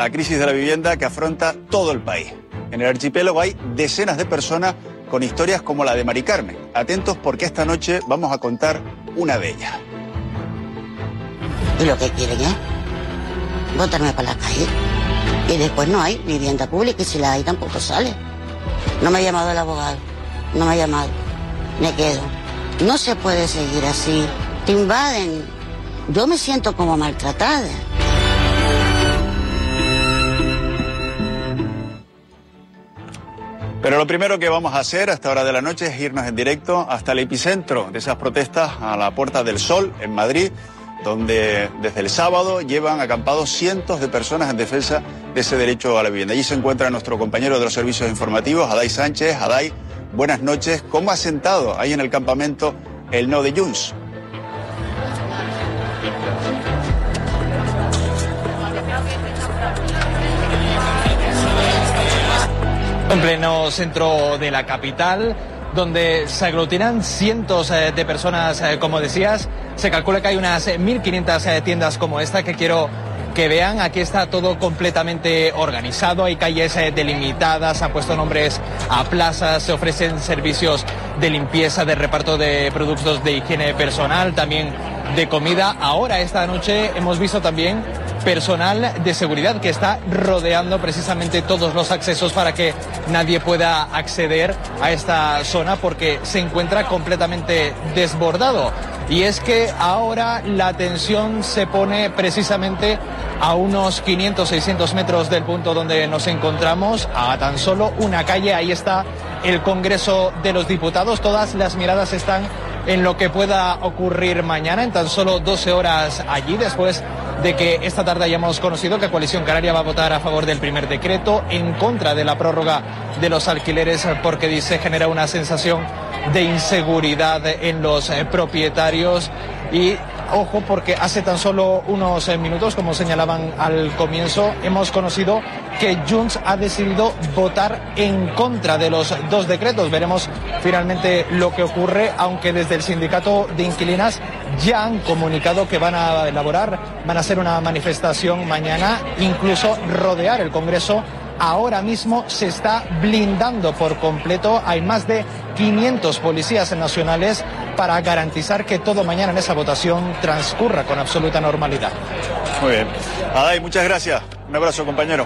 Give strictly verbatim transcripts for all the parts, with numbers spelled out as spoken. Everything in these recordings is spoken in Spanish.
La crisis de la vivienda que afronta todo el país. En el archipiélago hay decenas de personas con historias como la de Mari Carmen. Atentos porque esta noche vamos a contar una de ellas. Y lo que quieren es botarme para la calle. Y después no hay vivienda pública y si la hay tampoco sale. No me ha llamado el abogado, no me ha llamado. Me quedo. No se puede seguir así. Te invaden. Yo me siento como maltratada. Pero lo primero que vamos a hacer a esta hora de la noche es irnos en directo hasta el epicentro de esas protestas a la Puerta del Sol, en Madrid, donde desde el sábado llevan acampados cientos de personas en defensa de ese derecho a la vivienda. Allí se encuentra nuestro compañero de los servicios informativos, Adai Sánchez. Adai, buenas noches. ¿Cómo ha sentado ahí en el campamento el no de Junts? En pleno centro de la capital, donde se aglutinan cientos de personas, como decías. Se calcula que hay unas mil quinientas tiendas como esta que quiero que vean. Aquí está todo completamente organizado, hay calles delimitadas, han puesto nombres a plazas, se ofrecen servicios de limpieza, de reparto de productos de higiene personal, también de comida. Ahora, esta noche, hemos visto también personal de seguridad que está rodeando precisamente todos los accesos para que nadie pueda acceder a esta zona porque se encuentra completamente desbordado. Y es que ahora la tensión se pone precisamente a unos quinientos, seiscientos metros del punto donde nos encontramos, a tan solo una calle. Ahí está el Congreso de los Diputados. Todas las miradas están en lo que pueda ocurrir mañana, en tan solo doce horas allí, después de que esta tarde hayamos conocido que Coalición Canaria va a votar a favor del primer decreto, en contra de la prórroga de los alquileres, porque dice genera una sensación de inseguridad en los eh, propietarios. Y ojo, porque hace tan solo unos eh, minutos, como señalaban al comienzo, hemos conocido que Junts ha decidido votar en contra de los dos decretos. Veremos finalmente lo que ocurre, aunque desde el sindicato de inquilinas ya han comunicado que van a elaborar, van a hacer una manifestación mañana, incluso rodear el Congreso. Ahora mismo se está blindando por completo. Hay más de quinientos policías nacionales para garantizar que todo mañana en esa votación transcurra con absoluta normalidad. Muy bien. Adai, muchas gracias. Un abrazo, compañero.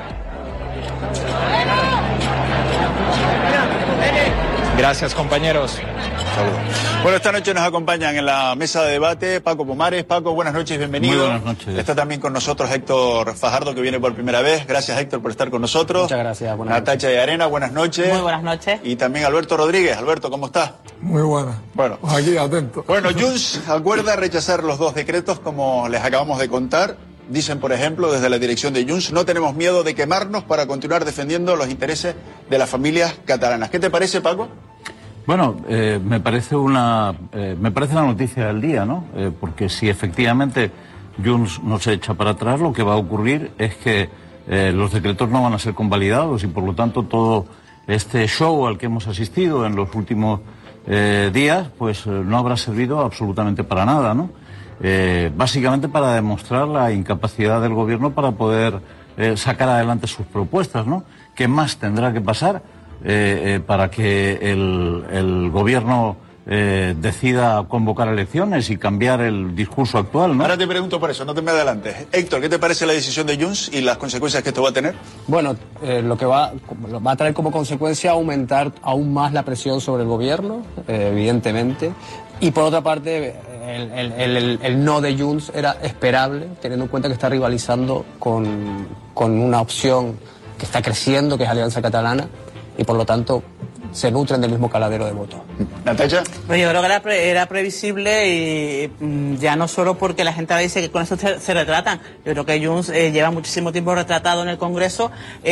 Gracias, compañeros. Saludos. Bueno, esta noche nos acompañan en la mesa de debate Paco Pomares. Paco, buenas noches, bienvenido. Muy buenas noches. Está también con nosotros Héctor Fajardo, que viene por primera vez. Gracias, Héctor, por estar con nosotros. Muchas gracias. Buenas Natacha de Arena, buenas noches. Muy buenas noches. Y también Alberto Rodríguez. Alberto, ¿cómo estás? Muy buenas. Bueno, pues aquí atento. Bueno, Junts acuerda rechazar los dos decretos, como les acabamos de contar. Dicen, por ejemplo, desde la dirección de Junts, no tenemos miedo de quemarnos para continuar defendiendo los intereses de las familias catalanas. ¿Qué te parece, Paco? Bueno, eh, me parece una eh, me parece la noticia del día, ¿no? Eh, porque si efectivamente Junts no se echa para atrás, lo que va a ocurrir es que eh, los decretos no van a ser convalidados y por lo tanto todo este show al que hemos asistido en los últimos eh, días, pues eh, no habrá servido absolutamente para nada, ¿no? Eh, básicamente para demostrar la incapacidad del gobierno para poder eh, sacar adelante sus propuestas, ¿no? ¿Qué más tendrá que pasar Eh, eh, para que el, el gobierno eh, decida convocar elecciones y cambiar el discurso actual, ¿no? Ahora te pregunto por eso, no te me adelantes. Héctor, ¿qué te parece la decisión de Junts y las consecuencias que esto va a tener? Bueno, eh, lo que va, va a traer como consecuencia aumentar aún más la presión sobre el gobierno, eh, evidentemente. Y por otra parte, el, el, el, el no de Junts era esperable, teniendo en cuenta que está rivalizando con, con una opción que está creciendo, que es Alianza Catalana, y por lo tanto se nutren del mismo caladero de votos. ¿Natacha? Pues yo creo que era, pre era previsible y mm, ya no solo porque la gente ahora dice que con eso se, se retratan. Yo creo que Junts eh, lleva muchísimo tiempo retratado en el Congreso,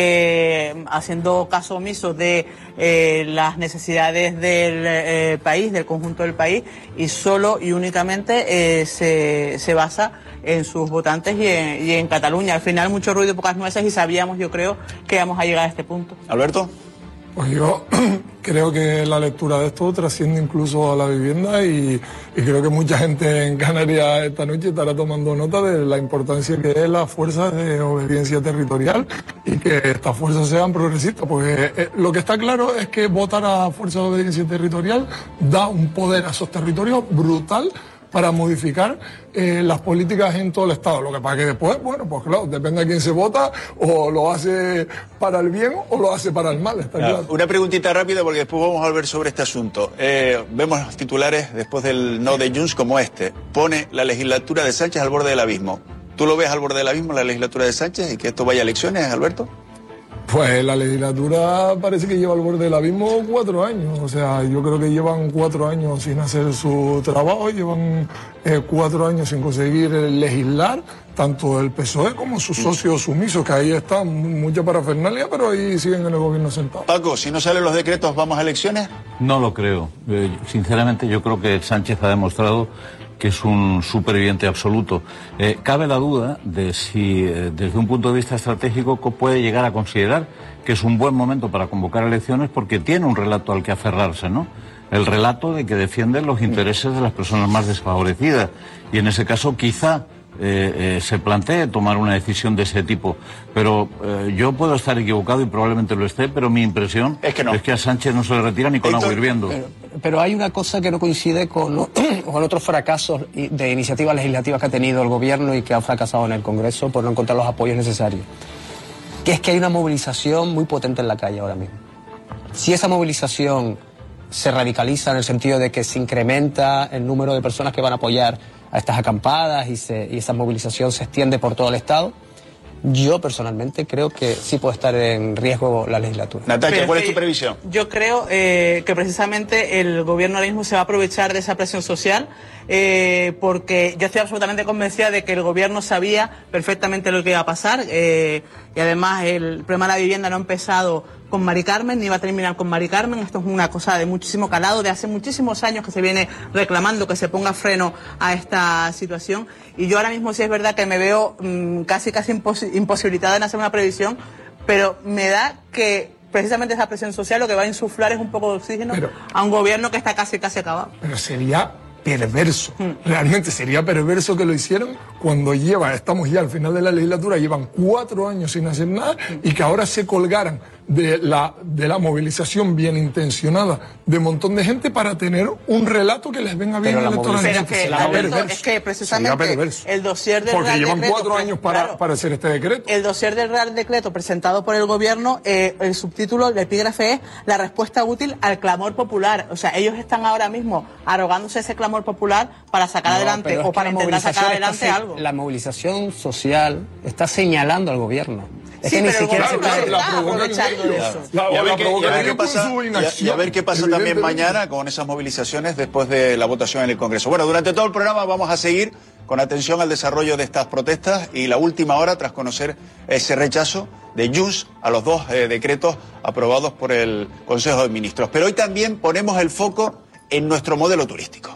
eh, haciendo caso omiso de eh, las necesidades del eh, país, del conjunto del país, y solo y únicamente eh, se, se basa en sus votantes y en, y en Cataluña. Al final mucho ruido y pocas nueces y sabíamos, yo creo, que íbamos a llegar a este punto. ¿Alberto? Pues yo creo que la lectura de esto trasciende incluso a la vivienda y, y creo que mucha gente en Canarias esta noche estará tomando nota de la importancia que es las fuerzas de obediencia territorial y que estas fuerzas sean progresistas, porque eh, lo que está claro es que votar a fuerzas de obediencia territorial da un poder a esos territorios brutal para modificar eh, las políticas en todo el Estado. Lo que pasa que después, bueno, pues claro, depende de quién se vota, o lo hace para el bien o lo hace para el mal, está claro. Claro. Una preguntita rápida porque después vamos a volver sobre este asunto. Eh, vemos los titulares después del no de Junts como este. Pone la legislatura de Sánchez al borde del abismo. ¿Tú lo ves al borde del abismo, la legislatura de Sánchez, y que esto vaya a elecciones, Alberto? Pues la legislatura parece que lleva al borde del abismo cuatro años. O sea, yo creo que llevan cuatro años sin hacer su trabajo, llevan eh, cuatro años sin conseguir legislar, tanto el P S O E como sus socios sumisos, que ahí están, mucha parafernalia, pero ahí siguen en el gobierno sentados. Paco, si no salen los decretos, ¿vamos a elecciones? No lo creo. Eh, sinceramente, yo creo que Sánchez ha demostrado que es un superviviente absoluto. Eh, cabe la duda de si, eh, desde un punto de vista estratégico, puede llegar a considerar que es un buen momento para convocar elecciones porque tiene un relato al que aferrarse, ¿no? El relato de que defiende los intereses de las personas más desfavorecidas. Y en ese caso, quizá Eh, eh, se plantee tomar una decisión de ese tipo, pero eh, yo puedo estar equivocado y probablemente lo esté, pero mi impresión es que, no. es que a Sánchez no se le retira ni con agua hirviendo. Pero, pero hay una cosa que no coincide con, con otros fracasos de iniciativas legislativas que ha tenido el gobierno y que ha fracasado en el Congreso por no encontrar los apoyos necesarios, que es que hay una movilización muy potente en la calle ahora mismo. Si esa movilización se radicaliza en el sentido de que se incrementa el número de personas que van a apoyar a estas acampadas y, se, y esa movilización se extiende por todo el Estado, yo personalmente creo que sí puede estar en riesgo la legislatura. Natalia, ¿cuál es tu previsión? Yo creo eh, que precisamente el gobierno ahora mismo se va a aprovechar de esa presión social eh, porque yo estoy absolutamente convencida de que el gobierno sabía perfectamente lo que iba a pasar eh, y además el problema de la vivienda no ha empezado con Mari Carmen, ni va a terminar con Mari Carmen. Esto es una cosa de muchísimo calado, de hace muchísimos años que se viene reclamando que se ponga freno a esta situación. Y yo ahora mismo sí es verdad que me veo mmm, casi casi impos imposibilitada en hacer una previsión, pero me da que precisamente esa presión social lo que va a insuflar es un poco de oxígeno pero, a un gobierno que está casi casi acabado. Pero sería perverso, mm. realmente sería perverso que lo hicieran cuando lleva, estamos ya al final de la legislatura, llevan cuatro años sin hacer nada mm. y que ahora se colgaran de la, de la movilización bien intencionada de un montón de gente para tener un relato que les venga bien electoralmente. Pero que, Alberto, es que precisamente el dossier del porque Real llevan Decreto, cuatro años para, claro, para hacer este decreto. El dossier del Real Decreto presentado por el gobierno, eh, el subtítulo, el epígrafe es la respuesta útil al clamor popular. O sea, ellos están ahora mismo arrogándose ese clamor popular para sacar no, adelante o para intentar sacar adelante algo. La movilización social está señalando al gobierno. Es sí, que ni siquiera claro, se claro, está aprovechando de eso. Y a ver qué, y a ver qué pasa, y a ver qué pasa también mañana con esas movilizaciones después de la votación en el Congreso. Bueno, durante todo el programa vamos a seguir con atención al desarrollo de estas protestas y la última hora tras conocer ese rechazo de Junts a los dos eh, decretos aprobados por el Consejo de Ministros. Pero hoy también ponemos el foco en nuestro modelo turístico.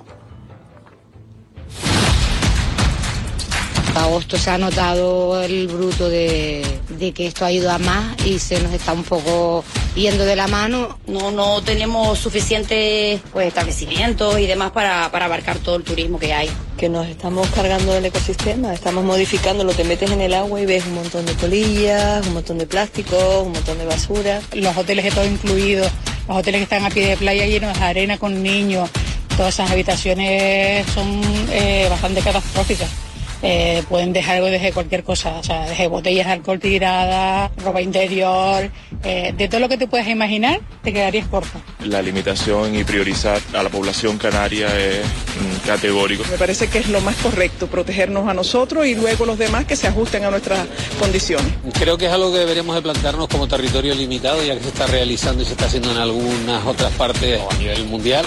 Agosto se ha notado el bruto de, de que esto ha ido a más y se nos está un poco yendo de la mano. No, no tenemos suficientes pues, establecimientos y demás para, para abarcar todo el turismo que hay. Que nos estamos cargando del ecosistema, estamos modificándolo, te metes en el agua y ves un montón de colillas, un montón de plásticos, un montón de basura. Los hoteles de todo incluido, los hoteles que están a pie de playa llenos de arena con niños, todas esas habitaciones son eh, bastante catastróficas. Eh, pueden dejar algo desde cualquier cosa, o sea, desde botellas de alcohol tiradas, ropa interior, eh, de todo lo que te puedas imaginar, te quedarías corto. La limitación y priorizar a la población canaria es mm, categórico. Me parece que es lo más correcto, protegernos a nosotros y luego los demás que se ajusten a nuestras condiciones. Creo que es algo que deberíamos de plantearnos como territorio limitado, ya que se está realizando y se está haciendo en algunas otras partes o a nivel mundial.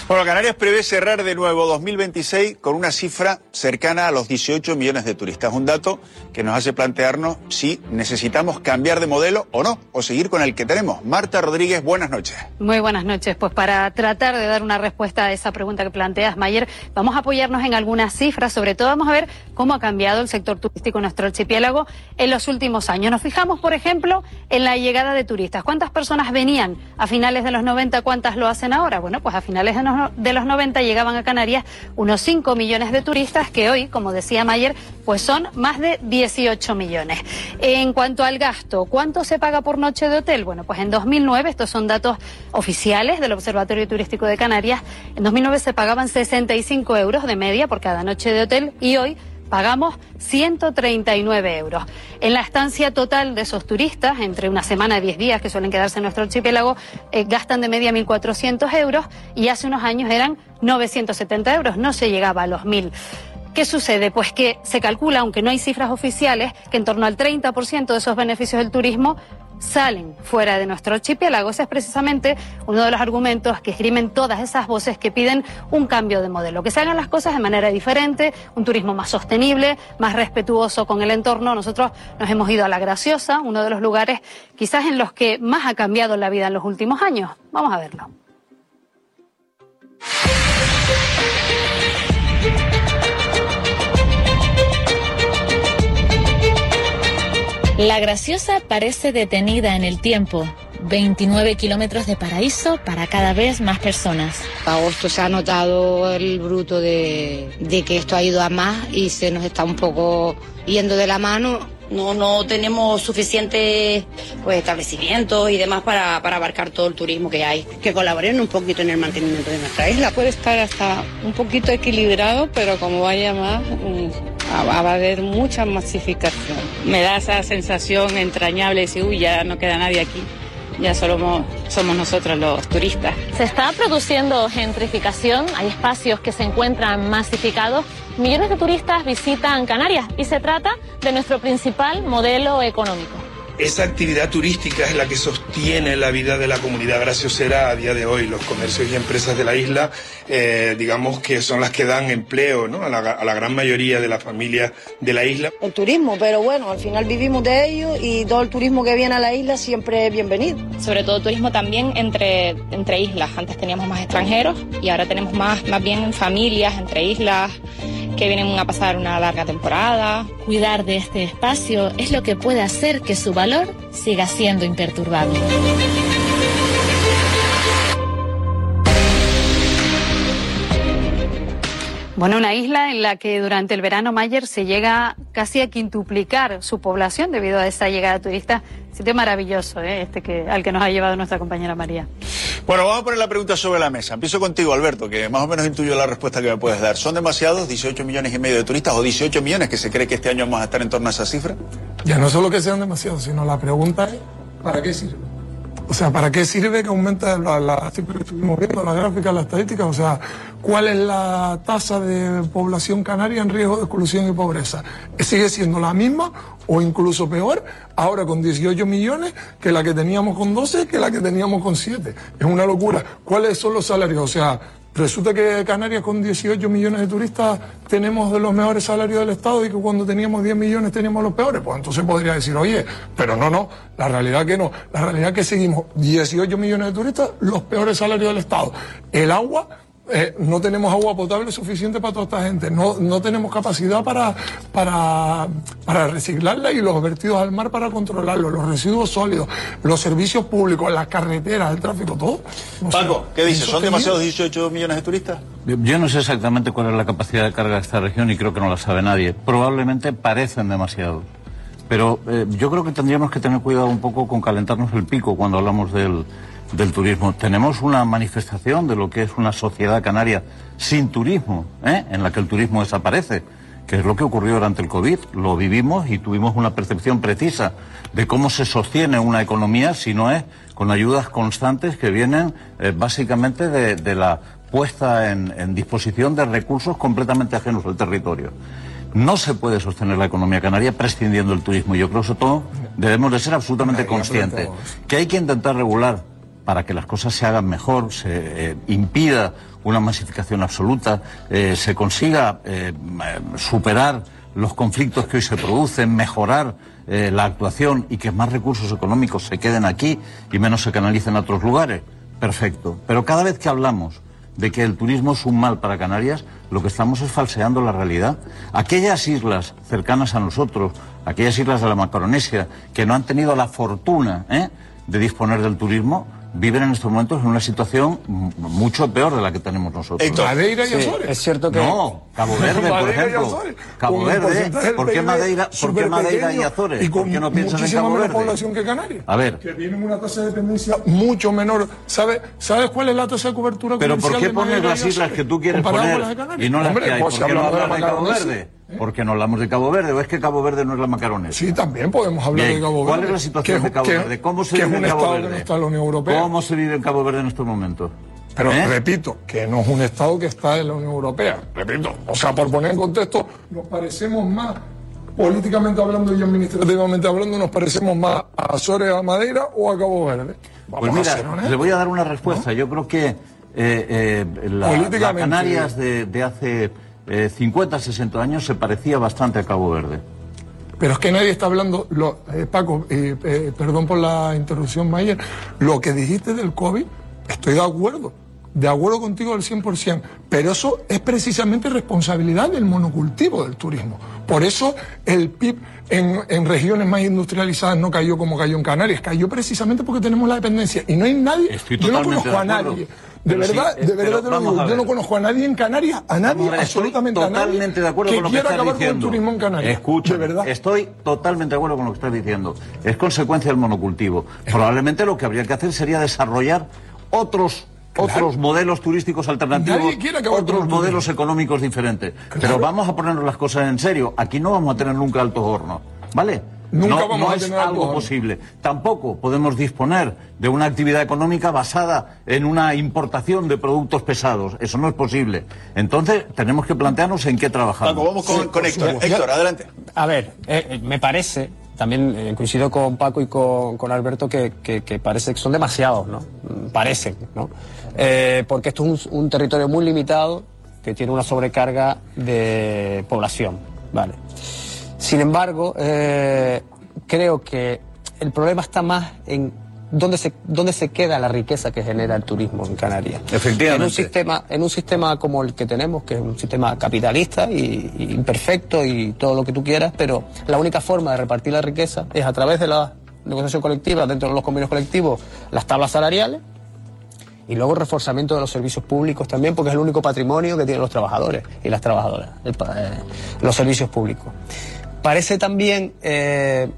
Bueno, Canarias prevé cerrar de nuevo dos mil veintiséis con una cifra cercana a los dieciocho millones de turistas. Un dato que nos hace plantearnos si necesitamos cambiar de modelo o no, o seguir con el que tenemos. Marta Rodríguez, buenas noches. Muy buenas noches. Pues para tratar de dar una respuesta a esa pregunta que planteas, Mayer, vamos a apoyarnos en algunas cifras. Sobre todo vamos a ver cómo ha cambiado el sector turístico en nuestro archipiélago en los últimos años. Nos fijamos, por ejemplo, en la llegada de turistas. ¿Cuántas personas venían a finales de los noventa? ¿Cuántas lo hacen ahora? Bueno, pues a finales de los de los noventa llegaban a Canarias unos cinco millones de turistas, que hoy, como decía Mayer, pues son más de dieciocho millones. En cuanto al gasto, ¿cuánto se paga por noche de hotel? Bueno, pues en dos mil nueve, estos son datos oficiales del Observatorio Turístico de Canarias, en dos mil nueve se pagaban sesenta y cinco euros de media por cada noche de hotel y hoy pagamos ciento treinta y nueve euros. En la estancia total de esos turistas, entre una semana y diez días que suelen quedarse en nuestro archipiélago, eh, gastan de media mil cuatrocientos euros y hace unos años eran novecientos setenta euros, no se llegaba a los mil. ¿Qué sucede? Pues que se calcula, aunque no hay cifras oficiales, que en torno al treinta por ciento de esos beneficios del turismo salen fuera de nuestro archipiélago. Ese es precisamente uno de los argumentos que esgrimen todas esas voces que piden un cambio de modelo, que se hagan las cosas de manera diferente, un turismo más sostenible, más respetuoso con el entorno. Nosotros nos hemos ido a La Graciosa, uno de los lugares quizás en los que más ha cambiado la vida en los últimos años. Vamos a verlo. La Graciosa parece detenida en el tiempo. veintinueve kilómetros de paraíso para cada vez más personas. Agosto se ha notado el bruto de, de que esto ha ido a más y se nos está un poco yendo de la mano. No, no tenemos suficientes pues, establecimientos y demás para, para abarcar todo el turismo que hay. Que colaboren un poquito en el mantenimiento de nuestra isla. Puede estar hasta un poquito equilibrado, pero como vaya más, va a haber mucha masificación. Me da esa sensación entrañable de decir, uy, ya no queda nadie aquí. Ya solo somos nosotros los turistas. Se está produciendo gentrificación, hay espacios que se encuentran masificados. Millones de turistas visitan Canarias y se trata de nuestro principal modelo económico. Esa actividad turística es la que sostiene la vida de la comunidad graciosera a día de hoy. Los comercios y empresas de la isla, eh, digamos que son las que dan empleo, ¿no? a, la, a la gran mayoría de las familias de la isla. El turismo, pero bueno, al final vivimos de ello y todo el turismo que viene a la isla siempre es bienvenido. Sobre todo turismo también entre, entre islas. Antes teníamos más extranjeros y ahora tenemos más, más bien familias entre islas que vienen a pasar una larga temporada. Cuidar de este espacio es lo que puede hacer que su valor siga siendo imperturbable. Bueno, una isla en la que durante el verano, Mayer, se llega casi a quintuplicar su población debido a esa llegada de turistas. Sitio maravilloso, ¿eh? este que al que nos ha llevado nuestra compañera María. Bueno, vamos a poner la pregunta sobre la mesa. Empiezo contigo, Alberto, que más o menos intuyo la respuesta que me puedes dar. ¿Son demasiados dieciocho millones y medio de turistas o dieciocho millones que se cree que este año vamos a estar en torno a esa cifra? Ya no solo que sean demasiados, sino la pregunta es ¿para qué sirve? O sea, ¿para qué sirve que aumente la, la siempre estuvimos viendo la gráfica, la estadística? O sea, ¿cuál es la tasa de población canaria en riesgo de exclusión y pobreza? ¿Sigue siendo la misma o incluso peor ahora con dieciocho millones que la que teníamos con doce, que la que teníamos con siete? Es una locura. ¿Cuáles son los salarios? O sea, resulta que Canarias con dieciocho millones de turistas tenemos de los mejores salarios del Estado y que cuando teníamos diez millones teníamos los peores. Pues entonces podría decir, oye, pero no, no, la realidad que no. La realidad que seguimos dieciocho millones de turistas, los peores salarios del Estado. El agua... Eh, no tenemos agua potable suficiente para toda esta gente, no, no tenemos capacidad para, para, para reciclarla y los vertidos al mar para controlarlo, los residuos sólidos, los servicios públicos, las carreteras, el tráfico, todo. No Paco, sé, ¿qué dices? ¿Son demasiados dieciocho millones de turistas? Yo no sé exactamente cuál es la capacidad de carga de esta región y creo que no la sabe nadie. Probablemente parecen demasiados. Pero eh, yo creo que tendríamos que tener cuidado un poco con calentarnos el pico cuando hablamos del... del turismo. Tenemos una manifestación de lo que es una sociedad canaria sin turismo, ¿eh? en la que el turismo desaparece, que es lo que ocurrió durante el COVID. Lo vivimos y tuvimos una percepción precisa de cómo se sostiene una economía si no es con ayudas constantes que vienen eh, básicamente de, de la puesta en, en disposición de recursos completamente ajenos al territorio. No se puede sostener la economía canaria prescindiendo del turismo. Yo creo que eso todo debemos de ser absolutamente conscientes. Que hay que intentar regular para que las cosas se hagan mejor, se eh, impida una masificación absoluta, eh, se consiga eh, superar los conflictos que hoy se producen, mejorar eh, la actuación y que más recursos económicos se queden aquí y menos se canalicen a otros lugares. Perfecto. Pero cada vez que hablamos de que el turismo es un mal para Canarias, lo que estamos es falseando la realidad. Aquellas islas cercanas a nosotros, aquellas islas de la Macaronesia, que no han tenido la fortuna ¿eh? de disponer del turismo, viven en estos momentos en una situación mucho peor de la que tenemos nosotros. Madeira y Azores. Sí, es cierto que... No, Cabo Verde, por ejemplo. Cabo Verde, ¿por qué Madeira, ¿por qué Madeira y Azores? Y con ¿Por qué no piensas en Cabo muchísima Verde? menos población que Canarias. A ver. Que tienen una tasa de dependencia mucho menor. ¿Sabes ¿Sabes cuál es la tasa de cobertura Pero comercial ¿por qué de pones Madeira las y islas Azores, que tú quieres comparado con poner las de Canarias? y no las Hombre, que hay? pues ¿Por qué no hablamos de la hablamos de Cabo Macaronesia. Verde? ¿Por qué no hablamos de Cabo Verde? ¿O es que Cabo Verde no es la Macaronesia? Sí, también podemos hablar Bien, de Cabo Verde. ¿cuál es la situación que, de Cabo que, Verde? ¿Cómo se que vive es un en Cabo estado Verde? que no está en la Unión Europea. ¿Cómo se vive en Cabo Verde en estos momentos? Pero ¿Eh? repito, que no es un Estado que está en la Unión Europea. Repito, o sea, por poner en contexto, nos parecemos más, políticamente hablando y administrativamente hablando, nos parecemos más a Azores, a Madeira o a Cabo Verde. Vamos Pues mira, a ser honestos. le voy a dar una respuesta. ¿No? Yo creo que eh, eh, la, la Canarias de, de hace eh, cincuenta, sesenta años se parecía bastante a Cabo Verde. Pero es que nadie está hablando, lo, eh, Paco, eh, eh, perdón por la interrupción, Mayer, lo que dijiste del COVID, estoy de acuerdo, de acuerdo contigo al cien por ciento, pero eso es precisamente responsabilidad del monocultivo del turismo. Por eso el P I B en, en regiones más industrializadas no cayó como cayó en Canarias, cayó precisamente porque tenemos la dependencia. Y no hay nadie, Estoy yo no totalmente conozco a de acuerdo. nadie. De Pero verdad, sí, de pero verdad te lo vamos digo, a yo ver. no conozco a nadie en Canarias, a nadie, Vamos a ver, absolutamente a nadie, totalmente de acuerdo que con lo que quiera estás acabar diciendo. con el turismo en Canarias. Escucha, de verdad. estoy totalmente de acuerdo con lo que estás diciendo. Es consecuencia del monocultivo. Probablemente lo que habría que hacer sería desarrollar otros Claro. otros modelos turísticos alternativos, otros modelos económicos diferentes. Claro. Pero vamos a ponernos las cosas en serio. Aquí no vamos a tener nunca altos hornos, ¿vale? Nunca no, vamos no a es tener algo algo posible. Tampoco podemos disponer de una actividad económica basada en una importación de productos pesados. Eso no es posible. Entonces tenemos que plantearnos en qué trabajamos. Paco, vamos con, Sí, con Héctor. supuesto. Héctor, adelante. A ver, eh, eh, me parece, también eh, coincido con Paco y con, con Alberto, que, que, que parece que son demasiados, ¿no? Parecen, ¿no? Eh, porque esto es un, un territorio muy limitado que tiene una sobrecarga de población, ¿vale? Sin embargo, eh, creo que el problema está más en dónde se, dónde se queda la riqueza que genera el turismo en Canarias. Efectivamente. En un sistema, en un sistema como el que tenemos, que es un sistema capitalista y, y imperfecto y todo lo que tú quieras, pero la única forma de repartir la riqueza es a través de la negociación colectiva, dentro de los convenios colectivos, las tablas salariales, y luego el reforzamiento de los servicios públicos también, porque es el único patrimonio que tienen los trabajadores y las trabajadoras, el, eh, los servicios públicos. Parece también eh,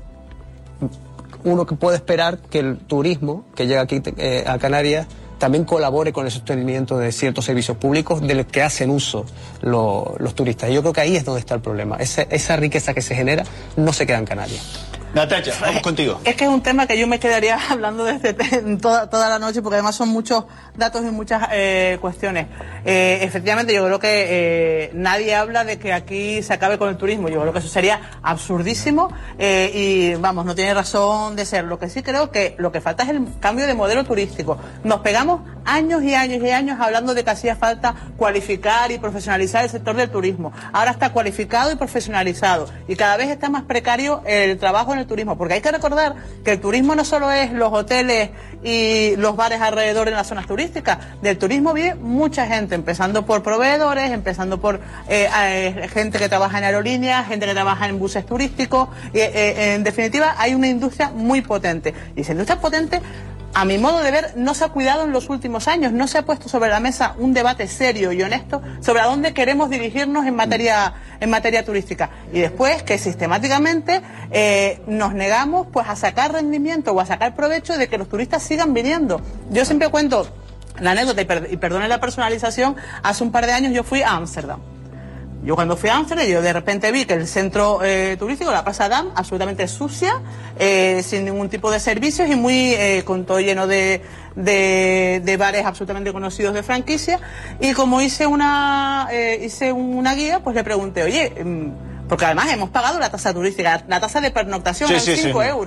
uno que puede esperar que el turismo que llega aquí eh, a Canarias también colabore con el sostenimiento de ciertos servicios públicos de los que hacen uso lo, los turistas. Y yo creo que ahí es donde está el problema. Esa, esa riqueza que se genera no se queda en Canarias. Natacha, vamos contigo. Es que es un tema que yo me quedaría hablando desde toda, toda la noche, porque además son muchos datos y muchas eh, cuestiones. Eh, efectivamente, yo creo que eh, nadie habla de que aquí se acabe con el turismo. Yo creo que eso sería absurdísimo eh, y, vamos, no tiene razón de ser. Lo que sí creo que lo que falta es el cambio de modelo turístico. Nos pegamos años y años y años hablando de que hacía falta cualificar y profesionalizar el sector del turismo. Ahora está cualificado y profesionalizado y cada vez está más precario el trabajo en el turismo, porque hay que recordar que el turismo no solo es los hoteles y los bares alrededor en las zonas turísticas. Del turismo vive mucha gente, empezando por proveedores, empezando por eh, eh, gente que trabaja en aerolíneas, gente que trabaja en buses turísticos. Y, eh, en definitiva, hay una industria muy potente. Y esa industria potente, a mi modo de ver, no se ha cuidado en los últimos años, no se ha puesto sobre la mesa un debate serio y honesto sobre a dónde queremos dirigirnos en materia en materia turística. Y después que sistemáticamente eh, nos negamos pues a sacar rendimiento o a sacar provecho de que los turistas sigan viniendo. Yo siempre cuento la anécdota, y, per y perdone la personalización, hace un par de años yo fui a Ámsterdam. Yo cuando fui a Ámsterdam, yo de repente vi que el centro eh, turístico, la Plaza Dam, absolutamente sucia, eh, sin ningún tipo de servicios y muy eh, con todo lleno de, de, de bares absolutamente conocidos de franquicia. Y como hice una eh, hice una guía, pues le pregunté, oye, porque además hemos pagado la tasa turística, la tasa de pernoctación sí, en sí, cinco sí. euros.